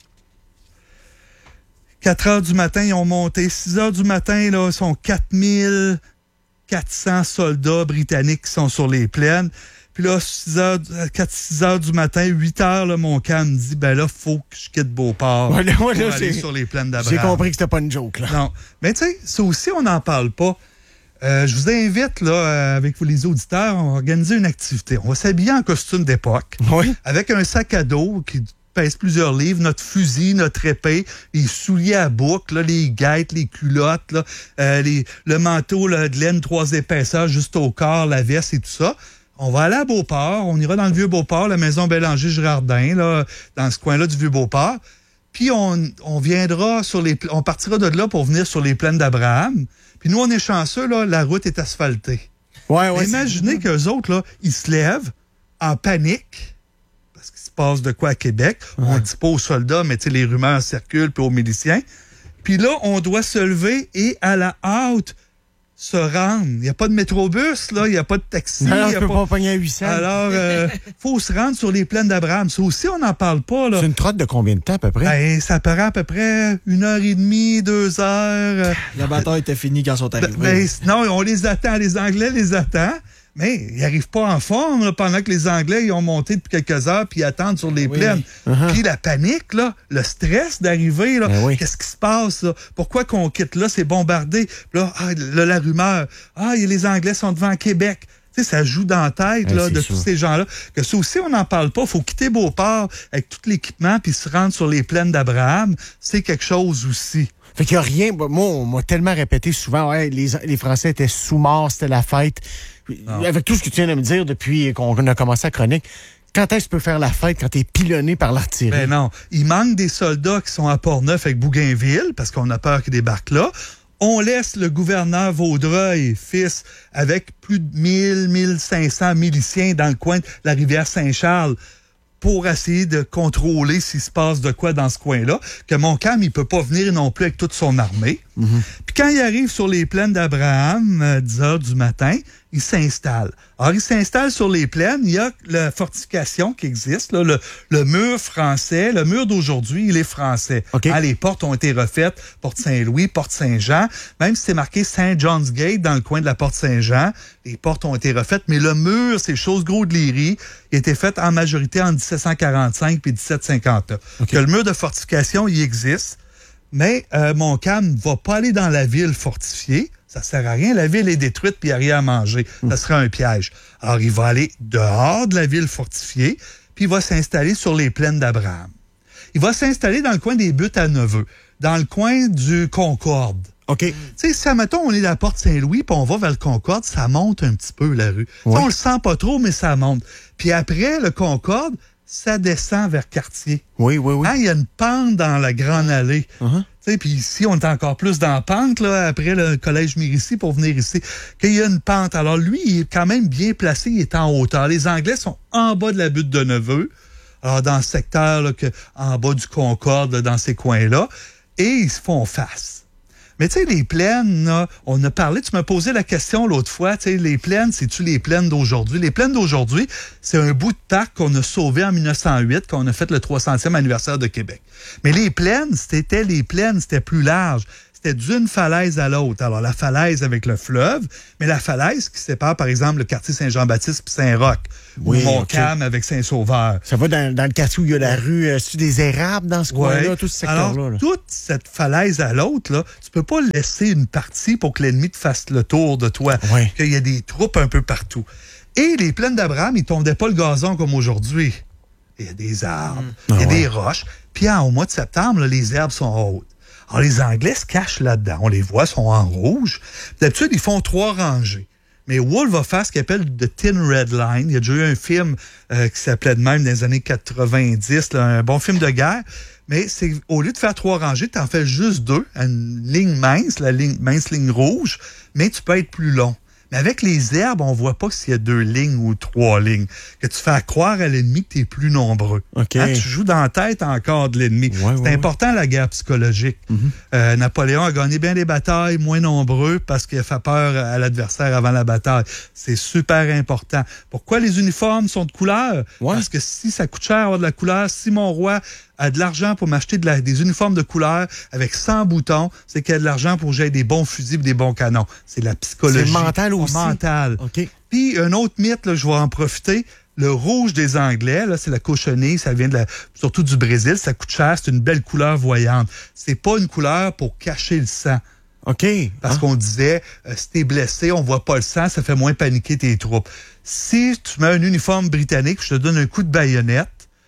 quatre heures du matin, ils ont monté. six heures du matin, là, ils sont quatre mille quatre cents soldats britanniques qui sont sur les plaines. Puis là, six heures, quatre six heures du matin, huit heures, là, Montcalm me dit, ben là, faut que je quitte Beauport ouais, là, ouais, pour là, aller sur les plaines d'Abraham. J'ai compris que c'était pas une joke, là. Non. Mais tu sais, ça aussi, on n'en parle pas. Euh, je vous invite, là, avec vous les auditeurs, on va organiser une activité. On va s'habiller en costume d'époque. Oui. Avec un sac à dos qui pèse plusieurs livres, notre fusil, notre épée, les souliers à boucle, là, les guêtres, les culottes, là, euh, les, le manteau là, de laine trois épaisseurs juste au corps, la veste et tout ça. On va aller à Beauport, on ira dans le Vieux-Beauport, la maison Bélanger-Girardin, là, dans ce coin-là du Vieux-Beauport. Puis on, on viendra sur les, on partira de là pour venir sur les plaines d'Abraham. Puis nous, on est chanceux, là, la route est asphaltée. Ouais, ouais. Imaginez qu'eux autres, là, ils se lèvent en panique parce qu'il se passe de quoi à Québec. Ouais. On ne dit pas aux soldats, mais tu sais, les rumeurs circulent, puis aux miliciens. Puis là, on doit se lever et à la hâte se rendre. Il n'y a pas de métrobus, là, il n'y a pas de taxi. Non, il y a peut pas pas pogner à huit cents. Alors, il euh, faut se rendre sur les plaines d'Abraham. Ça aussi, on n'en parle pas, là. C'est une trotte de combien de temps, à peu près? Ben, ça paraît à peu près une heure et demie, deux heures. La bataille était finie quand ils sont arrivés. Ben, non, on les attend. Les Anglais les attendent. Mais ils n'arrivent pas en forme là, pendant que les Anglais ils ont monté depuis quelques heures puis ils attendent sur les oui, plaines. Oui. Uh-huh. Puis la panique, là, le stress d'arriver, là, ben oui. Qu'est-ce qui se passe? Là? Pourquoi qu'on quitte là? C'est bombardé. Puis là, ah, là, la rumeur. Ah, les Anglais sont devant Québec. Tu sais, ça joue dans la tête ouais, là, de sûr. tous ces gens-là. Que ça aussi, on n'en parle pas. Il faut quitter Beauport avec tout l'équipement puis se rendre sur les plaines d'Abraham. C'est quelque chose aussi. Fait qu'il n'y a rien. Moi, on m'a tellement répété souvent, ouais, les, les Français étaient sous-morts, c'était la fête. Non. Avec tout ce que tu viens de me dire depuis qu'on a commencé la chronique, quand est-ce que tu peux faire la fête quand tu es pilonné par l'artillerie? Ben non. Il manque des soldats qui sont à Port-Neuf avec Bougainville parce qu'on a peur qu'ils débarquent là. On laisse le gouverneur Vaudreuil, fils, avec plus de mille, mille cinq cents miliciens dans le coin de la rivière Saint-Charles pour essayer de contrôler s'il se passe de quoi dans ce coin-là, que Montcalm, il peut pas venir non plus avec toute son armée. Mm-hmm. Puis quand il arrive sur les plaines d'Abraham, euh, dix heures du matin, il s'installe. Alors, il s'installe sur les plaines, il y a la fortification qui existe, là, le, le mur français, le mur d'aujourd'hui, il est français. Okay. Hein, les portes ont été refaites, Porte Saint-Louis, Porte Saint-Jean, même si c'est marqué Saint John's Gate dans le coin de la Porte Saint-Jean, les portes ont été refaites, mais le mur, c'est chose gros de Léry, il a été fait en majorité en dix-sept cent quarante-cinq puis dix-sept cent cinquante. Okay. Que le mur de fortification, il existe, mais euh, Montcalm ne va pas aller dans la ville fortifiée. Ça sert à rien. La ville est détruite puis il n'y a rien à manger. Ça serait un piège. Alors, il va aller dehors de la ville fortifiée puis il va s'installer sur les plaines d'Abraham. Il va s'installer dans le coin des Buttes à Neveu, dans le coin du Concorde. OK. Tu sais, si, admettons, on est à la porte Saint-Louis, puis on va vers le Concorde, ça monte un petit peu, la rue. Ouais. On le sent pas trop, mais ça monte. Puis après, le Concorde, ça descend vers Cartier. Oui, oui, oui. Hein, il y a une pente dans la grande allée. Uh-huh. Tu sais, puis ici, on est encore plus dans la pente, là, après le collège Mérici, pour venir ici, qu'il y a une pente. Alors, lui, il est quand même bien placé, il est en hauteur. Les Anglais sont en bas de la butte de Neveu, alors dans le secteur, là, que, en bas du Concorde, là, dans ces coins-là, et ils se font face. Mais tu sais, les plaines, là, on a parlé, tu m'as posé la question l'autre fois, tu sais, les plaines, c'est-tu les plaines d'aujourd'hui? Les plaines d'aujourd'hui, c'est un bout de parc qu'on a sauvé en mille neuf cent huit, qu'on a fait le trois centième anniversaire de Québec. Mais les plaines, c'était les plaines, c'était plus large. C'était d'une falaise à l'autre. Alors, la falaise avec le fleuve, mais la falaise qui sépare, par exemple, le quartier Saint-Jean-Baptiste puis Saint-Roch, oui, ou Montcalm okay. avec Saint-Sauveur. Ça va dans, dans le quartier où il y a la rue, euh, c'est des érables dans ce coin-là, ouais. tout ce secteur-là. Alors, là. toute cette falaise à l'autre, là, tu peux pas laisser une partie pour que l'ennemi te fasse le tour de toi. Oui. Qu'il y a des troupes un peu partout. Et les plaines d'Abraham, ils tondaient pas le gazon comme aujourd'hui. Il y a des arbres, mmh. il y a ah, des ouais. roches. Puis hein, au mois de septembre, là, les herbes sont hautes. Alors, les Anglais se cachent là-dedans. On les voit, sont en rouge. D'habitude, ils font trois rangées. Mais Wool va faire ce qu'il appelle The Thin Red Line. Il y a déjà eu un film euh, qui s'appelait de même dans les années quatre-vingt-dix, là, un bon film de guerre. Mais c'est au lieu de faire trois rangées, tu en fais juste deux, une ligne mince, la ligne, mince ligne rouge, mais tu peux être plus long. Mais avec les herbes, on voit pas s'il y a deux lignes ou trois lignes. Que tu fais croire à l'ennemi que tu es plus nombreux. Okay. Hein, tu joues dans la tête encore de l'ennemi. Ouais, c'est ouais, important, ouais. la guerre psychologique. Mm-hmm. euh, Napoléon a gagné bien des batailles, moins nombreux, parce qu'il a fait peur à l'adversaire avant la bataille. C'est super important. Pourquoi les uniformes sont de couleur? Ouais. Parce que si ça coûte cher avoir de la couleur, si mon roi a de l'argent pour m'acheter de la, des uniformes de couleur avec cent boutons, c'est qu'il y a de l'argent pour que j'aie des bons fusils et des bons canons. C'est la psychologie. C'est mental aussi. Mental. Okay. Puis, un autre mythe, là, je vais en profiter. Le rouge des Anglais, là, c'est la cochonnée, ça vient de la, surtout du Brésil, ça coûte cher, c'est une belle couleur voyante. C'est pas une couleur pour cacher le sang. OK. Parce ah. qu'on disait, euh, si t'es blessé, on voit pas le sang, ça fait moins paniquer tes troupes. Si tu mets un uniforme britannique, je te donne un coup de baïonnette,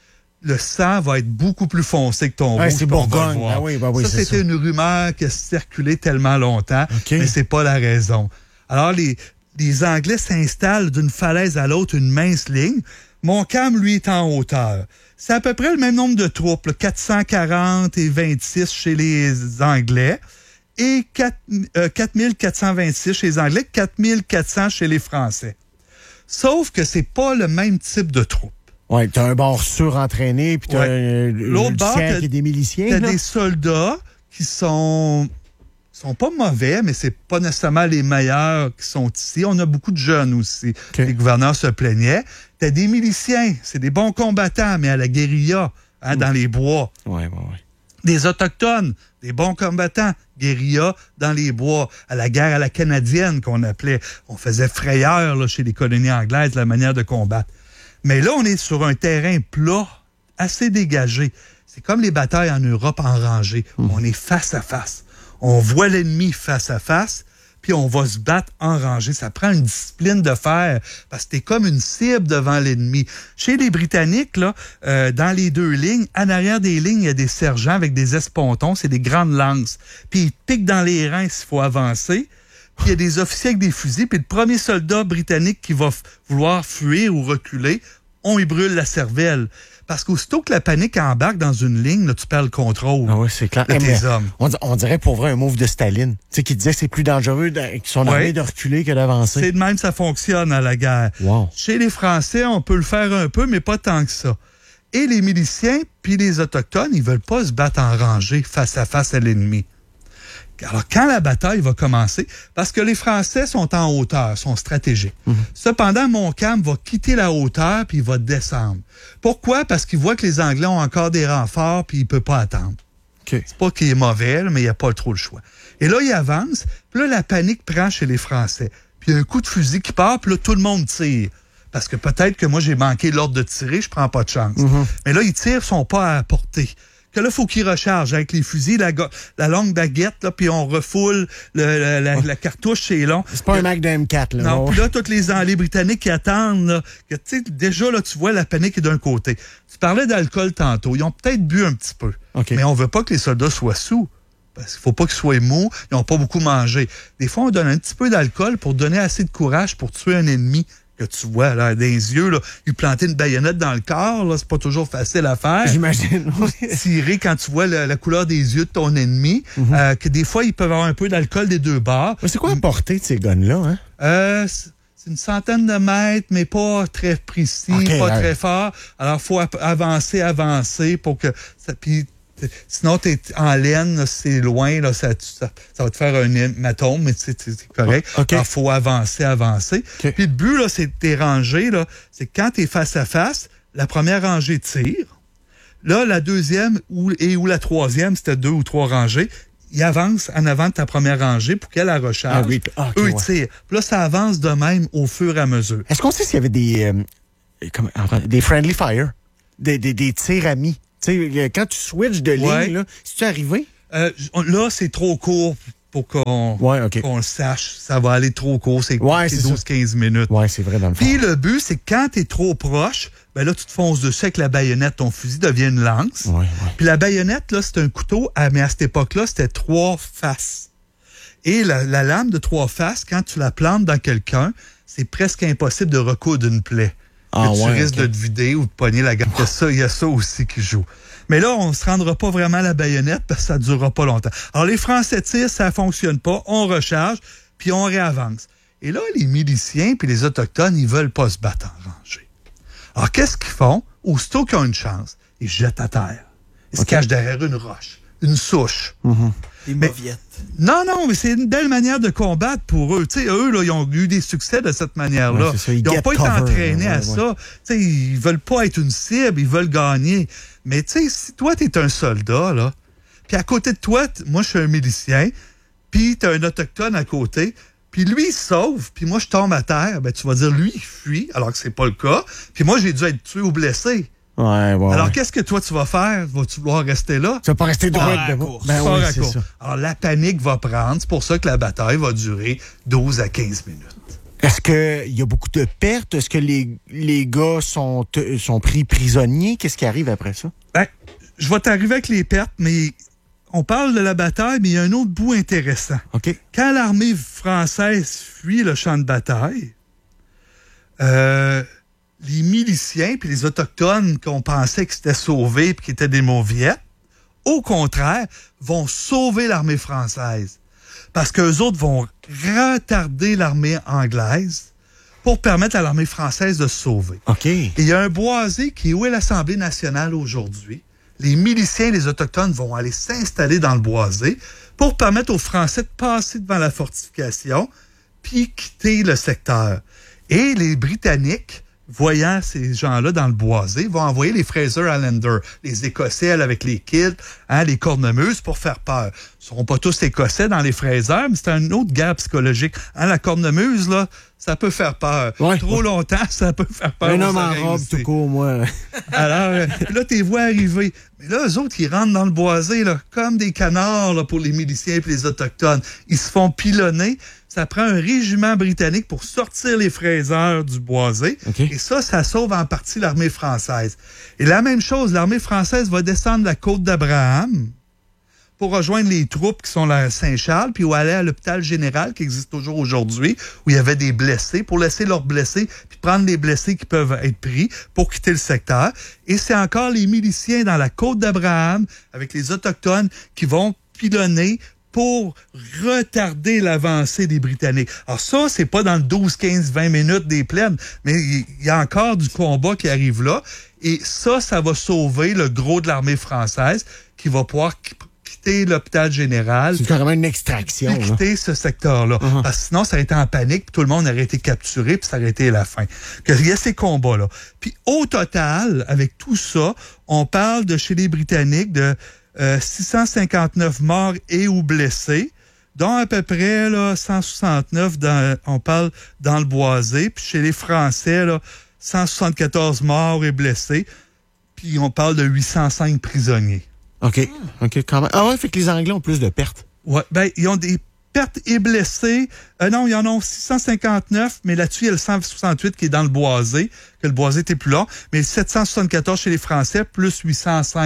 le sang va être beaucoup plus foncé que ton ouais, rouge. C'est Bourgogne. Ah oui, bah oui, ça, c'est c'était ça. une rumeur qui a circulé tellement longtemps, okay. mais c'est pas la raison. Alors, les, les Anglais s'installent d'une falaise à l'autre une mince ligne. Montcalm, lui, est en hauteur. C'est à peu près le même nombre de troupes, là, quatre cent quarante et vingt-six chez les Anglais et quatre mille quatre cent vingt-six chez les Anglais, quatre mille quatre cents chez les Français. Sauf que c'est pas le même type de troupe. Oui, t'as un bord surentraîné, puis t'as ouais. l'autre bord, t'as qui est des miliciens. T'as là. des soldats qui sont sont pas mauvais, mais c'est pas nécessairement les meilleurs qui sont ici. On a beaucoup de jeunes aussi. Okay. Les gouverneurs se plaignaient. T'as des miliciens, c'est des bons combattants, mais à la guérilla, hein, mmh. dans les bois. Ouais, ouais, ouais. Des autochtones, des bons combattants, guérilla dans les bois, à la guerre à la canadienne qu'on appelait. On faisait frayeur là, chez les colonies anglaises la manière de combattre. Mais là, on est sur un terrain plat, assez dégagé. C'est comme les batailles en Europe en rangée. Mmh. On est face à face. On voit l'ennemi face à face, puis on va se battre en rangée. Ça prend une discipline de fer, parce que t'es comme une cible devant l'ennemi. Chez les Britanniques, là, euh, dans les deux lignes, en arrière des lignes, il y a des sergents avec des espontons, c'est des grandes lances. Puis ils piquent dans les reins s'il faut avancer. Puis il y a des officiers avec des fusils, puis le premier soldat britannique qui va f- vouloir fuir ou reculer, on y brûle la cervelle. Parce qu'aussitôt que la panique embarque dans une ligne, là, tu perds le contrôle ah oui, c'est clair. de tes hommes. On, on dirait pour vrai un move de Staline, tu sais, qui disait que c'est plus dangereux qu'ils sont armés ouais. de reculer que d'avancer. C'est de même ça fonctionne à la guerre. Wow. Chez les Français, on peut le faire un peu, mais pas tant que ça. Et les miliciens puis les Autochtones, ils veulent pas se battre en rangée face à face à l'ennemi. Alors, quand la bataille va commencer, parce que les Français sont en hauteur, sont stratégiques. Mm-hmm. Cependant, Montcalm va quitter la hauteur puis il va descendre. Pourquoi? Parce qu'il voit que les Anglais ont encore des renforts puis il peut pas attendre. Okay. C'est pas qu'il est mauvais, là, mais il n'y a pas trop le choix. Et là, il avance, puis là, la panique prend chez les Français. Puis il y a un coup de fusil qui part, puis là, tout le monde tire. Parce que peut-être que moi, j'ai manqué l'ordre de tirer, je prends pas de chance. Mm-hmm. Mais là, ils tirent, sont pas à portée. Que là, il faut qu'ils rechargent avec les fusils, la, la longue baguette, là, puis on refoule le, la, la, la cartouche, c'est long. C'est pas un Mac de M quatre, là. Non, puis là, tous les, les Britanniques qui attendent, là, que, tu sais, déjà, là, tu vois, la panique est d'un côté. Tu parlais d'alcool tantôt. Ils ont peut-être bu un petit peu. Okay. Mais on veut pas que les soldats soient sous. parce qu'il faut pas qu'ils soient mous, ils n'ont pas beaucoup mangé. Des fois, on donne un petit peu d'alcool pour donner assez de courage pour tuer un ennemi que tu vois là, dans les yeux. Là, lui planter une baïonnette dans le corps, là, c'est pas toujours facile à faire. J'imagine. Tirer quand tu vois la, la couleur des yeux de ton ennemi, mm-hmm. euh, que des fois, ils peuvent avoir un peu d'alcool des deux bords. Mais c'est quoi la portée de ces guns-là? Hein? Euh, c'est une centaine de mètres, mais pas très précis, okay, pas ouais. très fort. Alors, il faut avancer, avancer pour que ça... Puis, sinon, t'es en laine, c'est loin, là, ça, ça, ça va te faire un hématome, mais c'est correct. Okay. Alors, il faut avancer, avancer. Okay. Puis le but, là, c'est tes rangées, là, c'est que quand t'es face à face, la première rangée tire. Là, la deuxième ou, et ou la troisième, c'était deux ou trois rangées, ils avancent en avant de ta première rangée pour qu'elle la recharge. Ah oui. Ah, okay, Eux, ils ouais. tirent. Puis là, ça avance de même au fur et à mesure. Est-ce qu'on sait s'il y avait des, euh, comment, des friendly fire, des, des, des tirs amis? Tu sais, quand tu switches de ligne, ouais. là, c'est-tu arrivé? Euh, là, c'est trop court pour qu'on ouais, okay. qu'on le sache. Ça va aller trop court. C'est ouais, douze à quinze minutes. Oui, c'est vrai dans le fond. Puis le but, c'est que quand tu es trop proche, ben là, tu te fonces dessus avec la baïonnette. Ton fusil devient une lance. Ouais, ouais. Puis la baïonnette, là, c'est un couteau, mais à cette époque-là, c'était trois faces. Et la, la lame de trois faces, quand tu la plantes dans quelqu'un, c'est presque impossible de recoudre une plaie. Ah, que tu ouais, risques okay. de te vider ou de pogner la garde. Il y a ça, il y a ça aussi qui joue. Mais là, on ne se rendra pas vraiment à la baïonnette parce que ça ne durera pas longtemps. Alors, les Français tirent, ça ne fonctionne pas. On recharge, puis on réavance. Et là, les miliciens puis les Autochtones, ils veulent pas se battre en rangée. Alors, qu'est-ce qu'ils font? Aussitôt qu'ils ont une chance, ils se jettent à terre. Ils okay. se cachent derrière une roche, une souche. Mm-hmm. Des mauviettes. Non, non, mais c'est une belle manière de combattre pour eux. Tu sais, eux, là, ils ont eu des succès de cette manière-là. Ouais, ils n'ont pas cover, été entraînés ouais, à ouais. ça. Tu sais, ils veulent pas être une cible, ils veulent gagner. Mais tu sais, si toi, t'es un soldat, là, puis à côté de toi, moi, je suis un milicien, puis t'as un Autochtone à côté, puis lui, il se sauve, puis moi, je tombe à terre, ben tu vas dire, lui, il fuit, alors que c'est pas le cas, puis moi, j'ai dû être tué ou blessé. Ouais, ouais, Alors, ouais. qu'est-ce que toi, tu vas faire? Vas-tu vouloir rester là? Tu vas pas rester droit ah, debout. Ben oui, c'est ça. Alors, la panique va prendre. C'est pour ça que la bataille va durer douze à quinze minutes. Est-ce qu'il y a beaucoup de pertes? Est-ce que les, les gars sont, sont pris prisonniers? Qu'est-ce qui arrive après ça? Ben, je vais t'arriver avec les pertes, mais on parle de la bataille, mais il y a un autre bout intéressant. OK. Quand l'armée française fuit le champ de bataille, euh, les miliciens puis les Autochtones qu'on pensait que c'était sauvés et qui étaient des mauviettes, au contraire, vont sauver l'armée française. Parce qu'eux autres vont retarder l'armée anglaise pour permettre à l'armée française de se sauver. OK. Et il y a un boisé qui est où est l'Assemblée nationale aujourd'hui. Les miliciens et les Autochtones vont aller s'installer dans le boisé pour permettre aux Français de passer devant la fortification puis quitter le secteur. Et les Britanniques, voyant ces gens-là dans le boisé, vont envoyer les Fraser Islanders, les Écossais avec les kilts, hein, les cornemuses pour faire peur. Ils ne seront pas tous Écossais dans les Fraser, mais c'est une autre guerre psychologique. Hein, la cornemuse, là, ça peut faire peur. Ouais, Trop ouais. longtemps, ça peut faire peur. Un homme en robe, tout court, moi. Alors, euh, là, t'es vois arriver. Mais là, eux autres, ils rentrent dans le boisé, là, comme des canards, là, pour les miliciens et les Autochtones. Ils se font pilonner. Ça prend un régiment britannique pour sortir les fraiseurs du boisé. Okay. Et ça, ça sauve en partie l'armée française. Et la même chose, l'armée française va descendre la côte d'Abraham pour rejoindre les troupes qui sont à Saint-Charles, puis ou aller à l'hôpital général qui existe toujours aujourd'hui, où il y avait des blessés, pour laisser leurs blessés, puis prendre les blessés qui peuvent être pris pour quitter le secteur. Et c'est encore les miliciens dans la côte d'Abraham, avec les Autochtones, qui vont pilonner pour retarder l'avancée des Britanniques. Alors ça, c'est pas dans le douze, quinze, vingt minutes des plaines, mais il y a encore du combat qui arrive là. Et ça, ça va sauver le gros de l'armée française qui va pouvoir quitter l'hôpital général. C'est carrément une extraction. Puis quitter ce secteur-là. Uh-huh. Parce que sinon, ça aurait été en panique, puis tout le monde aurait été capturé, puis ça aurait été la fin. Il y a ces combats-là. Puis au total, avec tout ça, on parle de chez les Britanniques de Euh, six cent cinquante-neuf morts et ou blessés, dont à peu près là, cent soixante-neuf, dans, on parle dans le boisé, puis chez les Français, là, cent soixante-quatorze morts et blessés, puis on parle de huit cent cinq prisonniers. OK, OK, quand même. Ah ouais, fait que les Anglais ont plus de pertes. Ouais, ben, ils ont des pertes et blessés. Euh, non, ils en ont six cent cinquante-neuf, mais là-dessus, il y a le cent soixante-huit qui est dans le boisé, que le boisé était plus long, mais sept cent soixante-quatorze chez les Français, plus huit cent cinq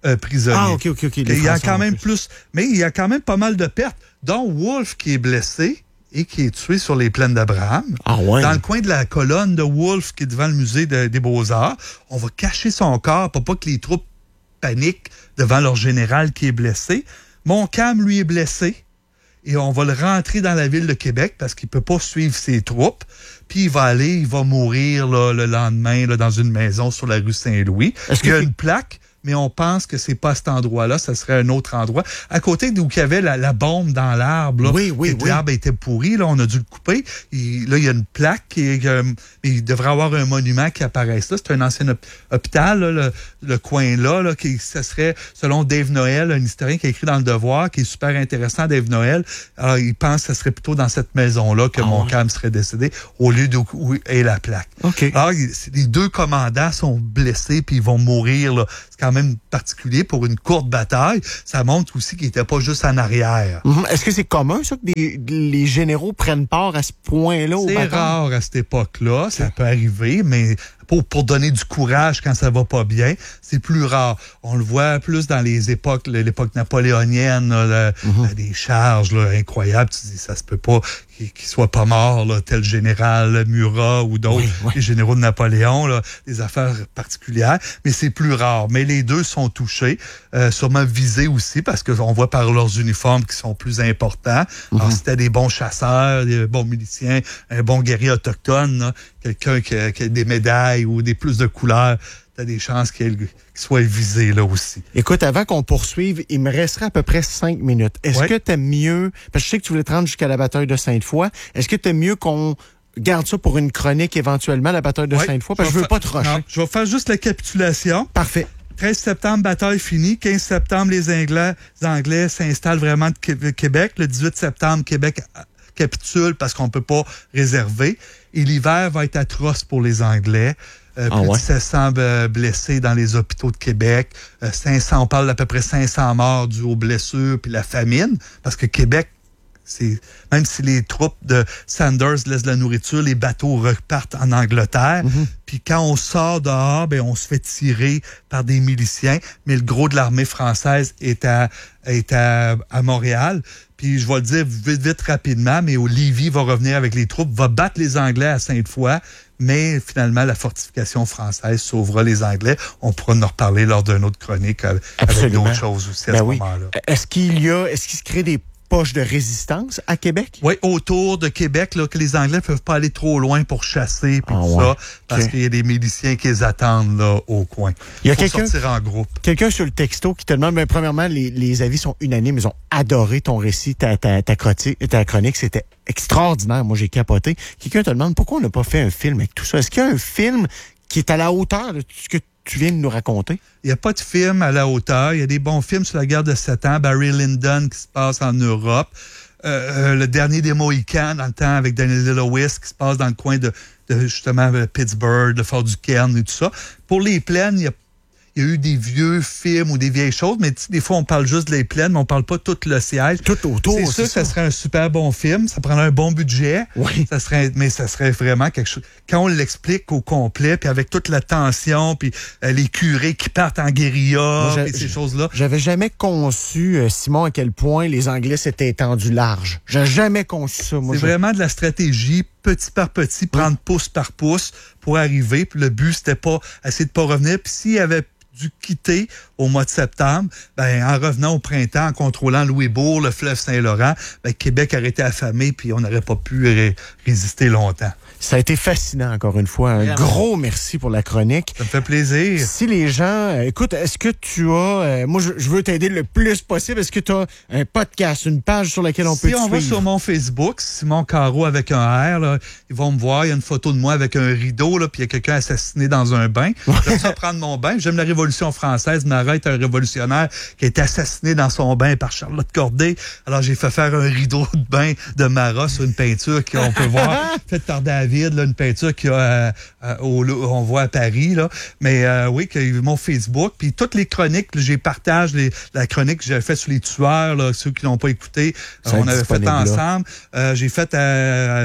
euh, prisonniers. Ah, OK, OK, OK. Les Il y a Français quand même plus. plus, mais il y a quand même pas mal de pertes, dont Wolfe qui est blessé et qui est tué sur les plaines d'Abraham. Ah ouais. Dans le coin de la colonne de Wolfe qui est devant le musée de- des Beaux-Arts, on va cacher son corps pour pas que les troupes paniquent devant leur général qui est blessé. Montcalm, lui, est blessé. Et on va le rentrer dans la ville de Québec parce qu'il peut pas suivre ses troupes. Puis il va aller, il va mourir là, le lendemain là, dans une maison sur la rue Saint-Louis. Est-ce Il y a que- une plaque, mais on pense que c'est pas cet endroit-là, ça serait un autre endroit. À côté d'où il y avait la, la bombe dans l'arbre, là, Oui, oui, et oui. l'arbre était pourri, là, on a dû le couper. Il- là, il y a une plaque et euh, il devrait avoir un monument qui apparaisse là. C'est un ancien hôp- hôpital, là, le, le coin là, là, qui ça serait, selon Dave Noël, un historien qui a écrit dans Le Devoir, qui est super intéressant, Dave Noël. Alors, il pense que ça serait plutôt dans cette maison-là que Ah, Montcalm serait décédé, au lieu d'où où est la plaque. OK. Alors, il- c'est- les deux commandants sont blessés puis ils vont mourir, là. C'est quand même particulier pour une courte bataille. Ça montre aussi qu'ils n'étaient pas juste en arrière. Mhm. Est-ce que c'est commun, ça, que des- les généraux prennent part à ce point-là au C'est bataille? rare à cette époque-là, ça peut arriver, mais pour, pour donner du courage quand ça va pas bien, c'est plus rare. On le voit plus dans les époques, l'époque napoléonienne, là, là, Mm-hmm. des charges là, incroyables. Tu dis, ça se peut pas qu'il qu'il soit pas mort, là, tel général Murat ou d'autres, Oui, oui. les généraux de Napoléon, là, des affaires particulières, mais c'est plus rare. Mais les deux sont touchés, euh, sûrement visés aussi, parce qu'on voit par leurs uniformes qui sont plus importants. Alors, c'était des bons chasseurs, des bons miliciens, un bon guerrier autochtone, là, quelqu'un qui a, qui a des médailles ou des plus de couleurs, t'as des chances qu'il qu'il soit visé là aussi. Écoute, avant qu'on poursuive, il me resterait à peu près cinq minutes. Est-ce Ouais. que t'aimes mieux, parce que je sais que tu voulais te rendre jusqu'à la bataille de Sainte-Foy, est-ce que t'aimes mieux qu'on garde ça pour une chronique éventuellement, la bataille de Ouais. Sainte-Foy? Parce que je veux fa- pas te rusher. non, je vais faire juste la capitulation. Parfait. treize septembre, bataille finie. quinze septembre, les Anglais, les Anglais s'installent vraiment de Qué- Québec. Le dix-huit septembre, Québec capitule parce qu'on peut pas réserver. Et l'hiver va être atroce pour les Anglais. Euh, Ah plus ouais? de sept cents euh, blessés dans les hôpitaux de Québec. Euh, cinq cents, on parle d'à peu près cinq cents morts dus aux blessures puis la famine. Parce que Québec, c'est même si les troupes de Sanders laissent de la nourriture, les bateaux repartent en Angleterre. Puis quand on sort dehors, ben on se fait tirer par des miliciens. Mais le gros de l'armée française est à est à, à Montréal. Puis je vais le dire vite vite rapidement, mais au Lévis va revenir avec les troupes, va battre les Anglais à Sainte-Foy. Mais finalement, la fortification française sauvera les Anglais. On pourra en reparler lors d'une autre chronique euh, avec Absolument. d'autres choses aussi à Ben ce oui. moment-là. Est-ce qu'il y a, est-ce qu'il se crée des poches de résistance à Québec? Oui, autour de Québec, là, que les Anglais peuvent pas aller trop loin pour chasser puis Ah tout ouais. ça, parce Ok. qu'il y a des miliciens qui les attendent là, au coin. Il y a Faut quelqu'un- sortir en groupe. Quelqu'un sur le texto qui te demande, ben, premièrement, les, les avis sont unanimes. Ils ont adoré ton récit, ta, ta, ta, croti- ta chronique. C'était extraordinaire. Moi, j'ai capoté. Quelqu'un te demande pourquoi on n'a pas fait un film avec tout ça. Est-ce qu'il y a un film qui est à la hauteur de ce que tu viens de nous raconter? Il n'y a pas de film à la hauteur. Il y a des bons films sur la guerre de Sept Ans. Barry Lyndon qui se passe en Europe. Euh, euh, le dernier des Mohicans dans le temps avec Daniel Day-Lewis qui se passe dans le coin de, de justement de Pittsburgh, de Fort Duquesne et tout ça. Pour les plaines, il y a Il y a eu des vieux films ou des vieilles choses, mais des fois, on parle juste des plaines, mais on parle pas tout le siège. Tout autour, C'est c'est sûr que ça ça. serait un super bon film. Ça prendrait un bon budget. Oui. Ça serait, mais ça serait vraiment quelque chose. Quand on l'explique au complet, puis avec toute la tension, puis euh, les curés qui partent en guérilla, Moi, j'ai- puis ces choses-là. J'avais jamais conçu, euh, Simon, à quel point les Anglais s'étaient étendus large. J'ai jamais conçu ça. Moi, C'est je- vraiment de la stratégie, petit par petit, prendre pouce par pouce pour arriver. Puis le but, c'était pas essayer de pas revenir. Puis s'il y avait dû quitter au mois de septembre, ben, en revenant au printemps, en contrôlant Louisbourg, le fleuve Saint-Laurent, ben, Québec aurait été affamé puis on n'aurait pas pu ré- résister longtemps. Ça a été fascinant, encore une fois. Un Vraiment. gros merci pour la chronique. Ça me fait plaisir. Si les gens... euh, écoute, est-ce que tu as... euh, moi, je, je veux t'aider le plus possible. Est-ce que tu as un podcast, une page sur laquelle on peut Si te on va suivre? sur mon Facebook, Simon Carreau avec un R, là, ils vont me voir, il y a une photo de moi avec un rideau, là, puis il y a quelqu'un assassiné dans un bain. J'aime ça prendre mon bain. J'aime la Révolution française. Marat est un révolutionnaire qui a été assassiné dans son bain par Charlotte Corday. Alors, j'ai fait faire un rideau de bain de Marat sur une peinture qu'on peut voir, faite par David, là, une peinture qu'il y a euh, euh, au, on voit à Paris. Là. Mais euh, oui, que mon Facebook. Puis toutes les chroniques, là, j'ai partage les, la chronique que j'avais faite sur les tueurs, là, ceux qui l'ont pas écouté. Ça on est avait fait disponible, là. ensemble. Euh, j'ai fait euh, d'autres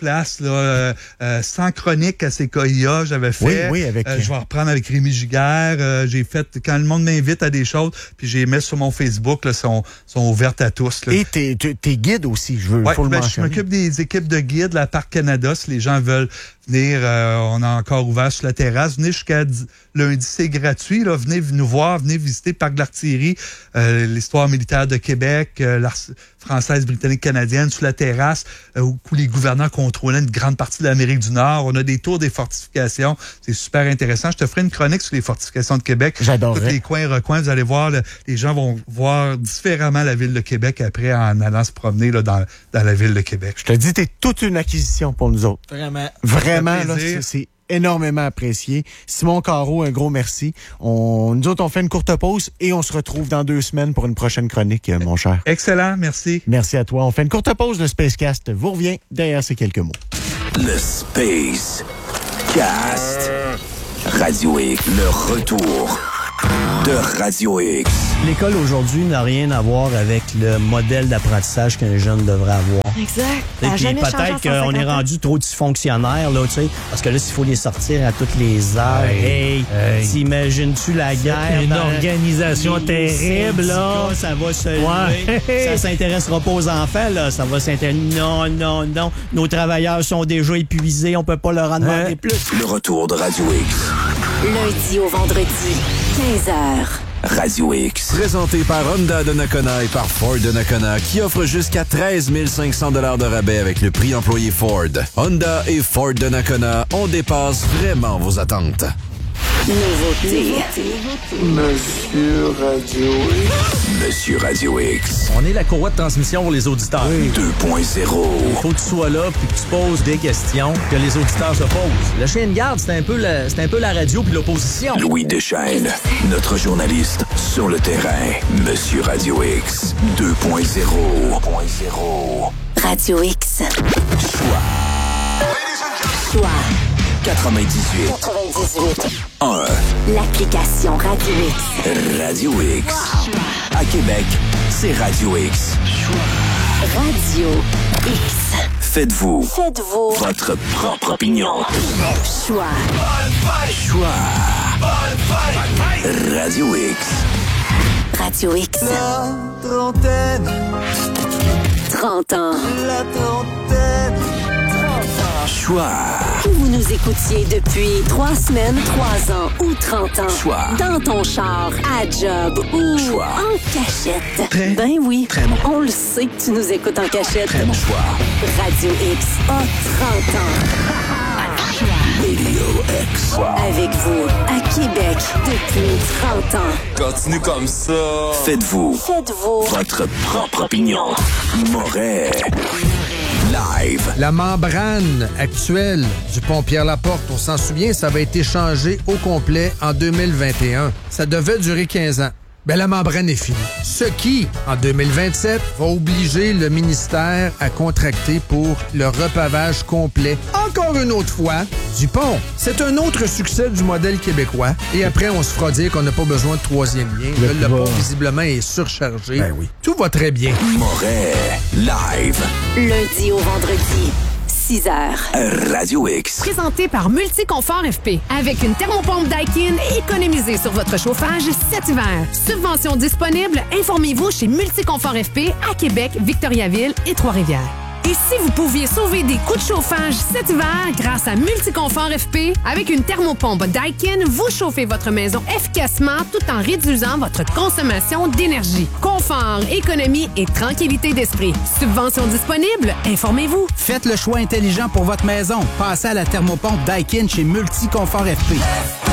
place, là, euh, euh, sans chronique à C K I A, j'avais fait. Oui, oui, avec... Euh, je vais reprendre avec Rémi Giguère. Euh, j'ai fait, quand le monde m'invite à des choses, puis j'ai mis sur mon Facebook, là, sont, sont ouvertes à tous. Là. Et t'es, t'es guide aussi, je veux ouais, faut le ben, mentionner. je m'occupe des équipes de guides, la Parc Canada, si les gens veulent venir, euh, on a encore ouvert sur la terrasse. Venez jusqu'à lundi, c'est gratuit. Là. Venez nous voir, venez visiter le Parc de l'Artillerie, euh, l'histoire militaire de Québec, euh, l'art française, britannique, canadienne, sous la terrasse, euh, où les gouverneurs contrôlaient une grande partie de l'Amérique du Nord. On a des tours des fortifications. C'est super intéressant. Je te ferai une chronique sur les fortifications de Québec. J'adorerais. Tous les coins et recoins, vous allez voir, là, les gens vont voir différemment la ville de Québec après en allant se promener là, dans, dans la ville de Québec. Je te dis, t'es toute une acquisition pour nous autres. Vraiment. Vraiment, là, c'est, c'est énormément apprécié. Simon Carreau, un gros merci. On, nous autres, on fait une courte pause et on se retrouve dans deux semaines pour une prochaine chronique, mon cher. Excellent, merci. Merci à toi. On fait une courte pause. Le Spacecast vous revient derrière ces quelques mots. Le Space Cast. Radio X, le retour de Radio X. L'école aujourd'hui n'a rien à voir avec le modèle d'apprentissage qu'un jeune devrait avoir. Exact. Et puis peut-être qu'on est rendu trop dysfonctionnaire, là, tu sais, parce que là, s'il faut les sortir à toutes les heures, hey, hey, t'imagines-tu la guerre? Une dans... organisation terrible, là. Ça va se lever. Ouais. Ça s'intéressera pas aux enfants, là. Ça va s'intéresser. Non, non, non. Nos travailleurs sont déjà épuisés. On peut pas leur en demander hein? plus. Le retour de Radio X. Lundi au vendredi, quinze heures. Radio X. Présenté par Honda de Nakona et par Ford de Nakona, qui offre jusqu'à treize mille cinq cents dollars de rabais avec le prix employé Ford. Honda et Ford de Nakona, on dépasse vraiment vos attentes. Nouveauté. Monsieur Radio X. Monsieur Radio X. On est la courroie de transmission pour les auditeurs. deux point zéro. Faut que tu sois là puis que tu poses des questions que les auditeurs se posent. Le chien de garde, c'est un peu la, c'est un peu la radio puis l'opposition. Louis Deschaînes, notre journaliste sur le terrain. Monsieur Radio X. deux point zéro. Radio X. Choix. Choix. quatre-vingt-dix-huit. quatre-vingt-dix-huit. un. L'application Radio X. Radio X. À Québec, c'est Radio X. Radio X. Faites-vous. Faites-vous. Votre propre opinion. Choix. Choix. Radio X. Radio X. La trentaine. trente ans. La trentaine. Choix. Que vous nous écoutiez depuis trois semaines, trois ans ou trente ans. Choix. Dans ton char, à job ou Choix. en cachette. Très, ben oui. très bon. On le sait que tu nous écoutes en cachette. Très bon choix. Radio X a trente ans. Radio X. Avec vous, à Québec, depuis trente ans. Continue comme ça. Faites-vous. Faites-vous. Votre propre opinion. Moret. Live. La membrane actuelle du pont Pierre-Laporte, on s'en souvient, ça avait été changé au complet en deux mille vingt et un. Ça devait durer quinze ans. Ben, la membrane est finie. Ce qui, en deux mille vingt-sept, va obliger le ministère à contracter pour le repavage complet, encore une autre fois, du pont. C'est un autre succès du modèle québécois. Et après, on se fera dire qu'on n'a pas besoin de troisième lien. Le, le pont, visiblement, est surchargé. Ben oui. Tout va très bien. Moret. Live. Lundi au vendredi, six heures. Radio X. Présenté par Multiconfort F P. Avec une thermopompe Daikin, économisez sur votre chauffage cet hiver. Subvention disponible, informez-vous chez Multiconfort F P à Québec, Victoriaville et Trois-Rivières. Et si vous pouviez sauver des coûts de chauffage cet hiver grâce à Multiconfort F P, avec une thermopompe Daikin, vous chauffez votre maison efficacement tout en réduisant votre consommation d'énergie. Confort, économie et tranquillité d'esprit. Subvention disponible, informez-vous. Faites le choix intelligent pour votre maison. Passez à la thermopompe Daikin chez Multiconfort F P.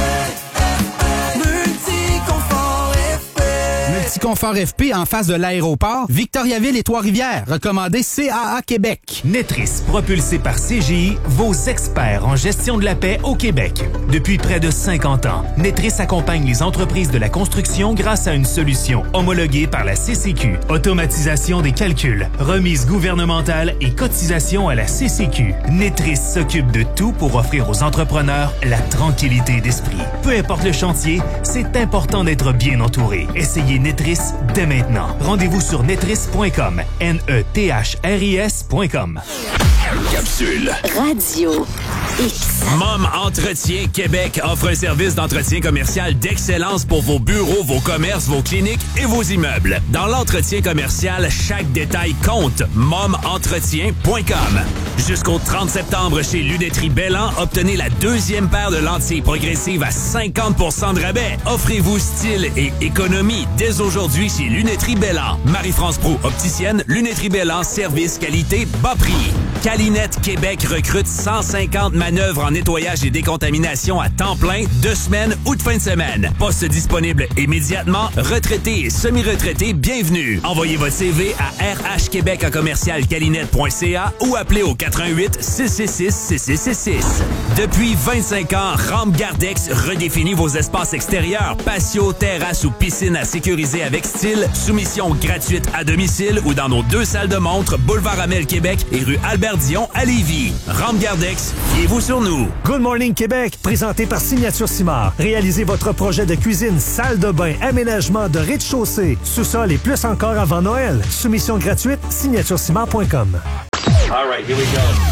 Multiconfort F P en face de l'aéroport, Victoriaville et Trois-Rivières. Recommandé C A A Québec. Netris, propulsé par C G I, vos experts en gestion de la paix au Québec. Depuis près de cinquante ans, Netris accompagne les entreprises de la construction grâce à une solution homologuée par la C C Q. Automatisation des calculs, remise gouvernementale et cotisation à la C C Q. Netris s'occupe de tout pour offrir aux entrepreneurs la tranquillité d'esprit. Peu importe le chantier, c'est important d'être bien entouré. Essayez Netris dès maintenant. Rendez-vous sur netris point com. N E T H R I S point com. Capsule. Radio X. Mom Entretien Québec offre un service d'entretien commercial d'excellence pour vos bureaux, vos commerces, vos cliniques et vos immeubles. Dans l'entretien commercial, chaque détail compte. mom entretien point com. Jusqu'au trente septembre, chez Lunetterie Bellan, obtenez la deuxième paire de lentilles progressives à cinquante pour cent de rabais. Offrez-vous style et économie dès aujourd'hui chez Lunetterie Bellan. Marie-France Proulx, opticienne, Lunetterie Bellan, service, qualité, bas prix. Calinette Québec recrute cent cinquante manœuvres en nettoyage et décontamination à temps plein, deux semaines ou de fin de semaine. Poste disponible immédiatement. Retraités et semi-retraités, bienvenue. Envoyez votre C V à r h québec à commercial calinette point c a ou appelez au quatre-vingt-huit six six six six six six six. Depuis vingt-cinq ans, Rampe Gardex redéfinit vos espaces extérieurs, patio, terrasse ou piscine à sécuriser avec style. Soumission gratuite à domicile ou dans nos deux salles de montre, boulevard Amel Québec et rue Albert Dion à Lévis. Rampe Gardex, fiez-vous sur nous. Good Morning Québec, présenté par Signature Simard. Réalisez votre projet de cuisine, salle de bain, aménagement de rez-de-chaussée, sous-sol et plus encore avant Noël. Soumission gratuite, signature simard point com. All right, here we go.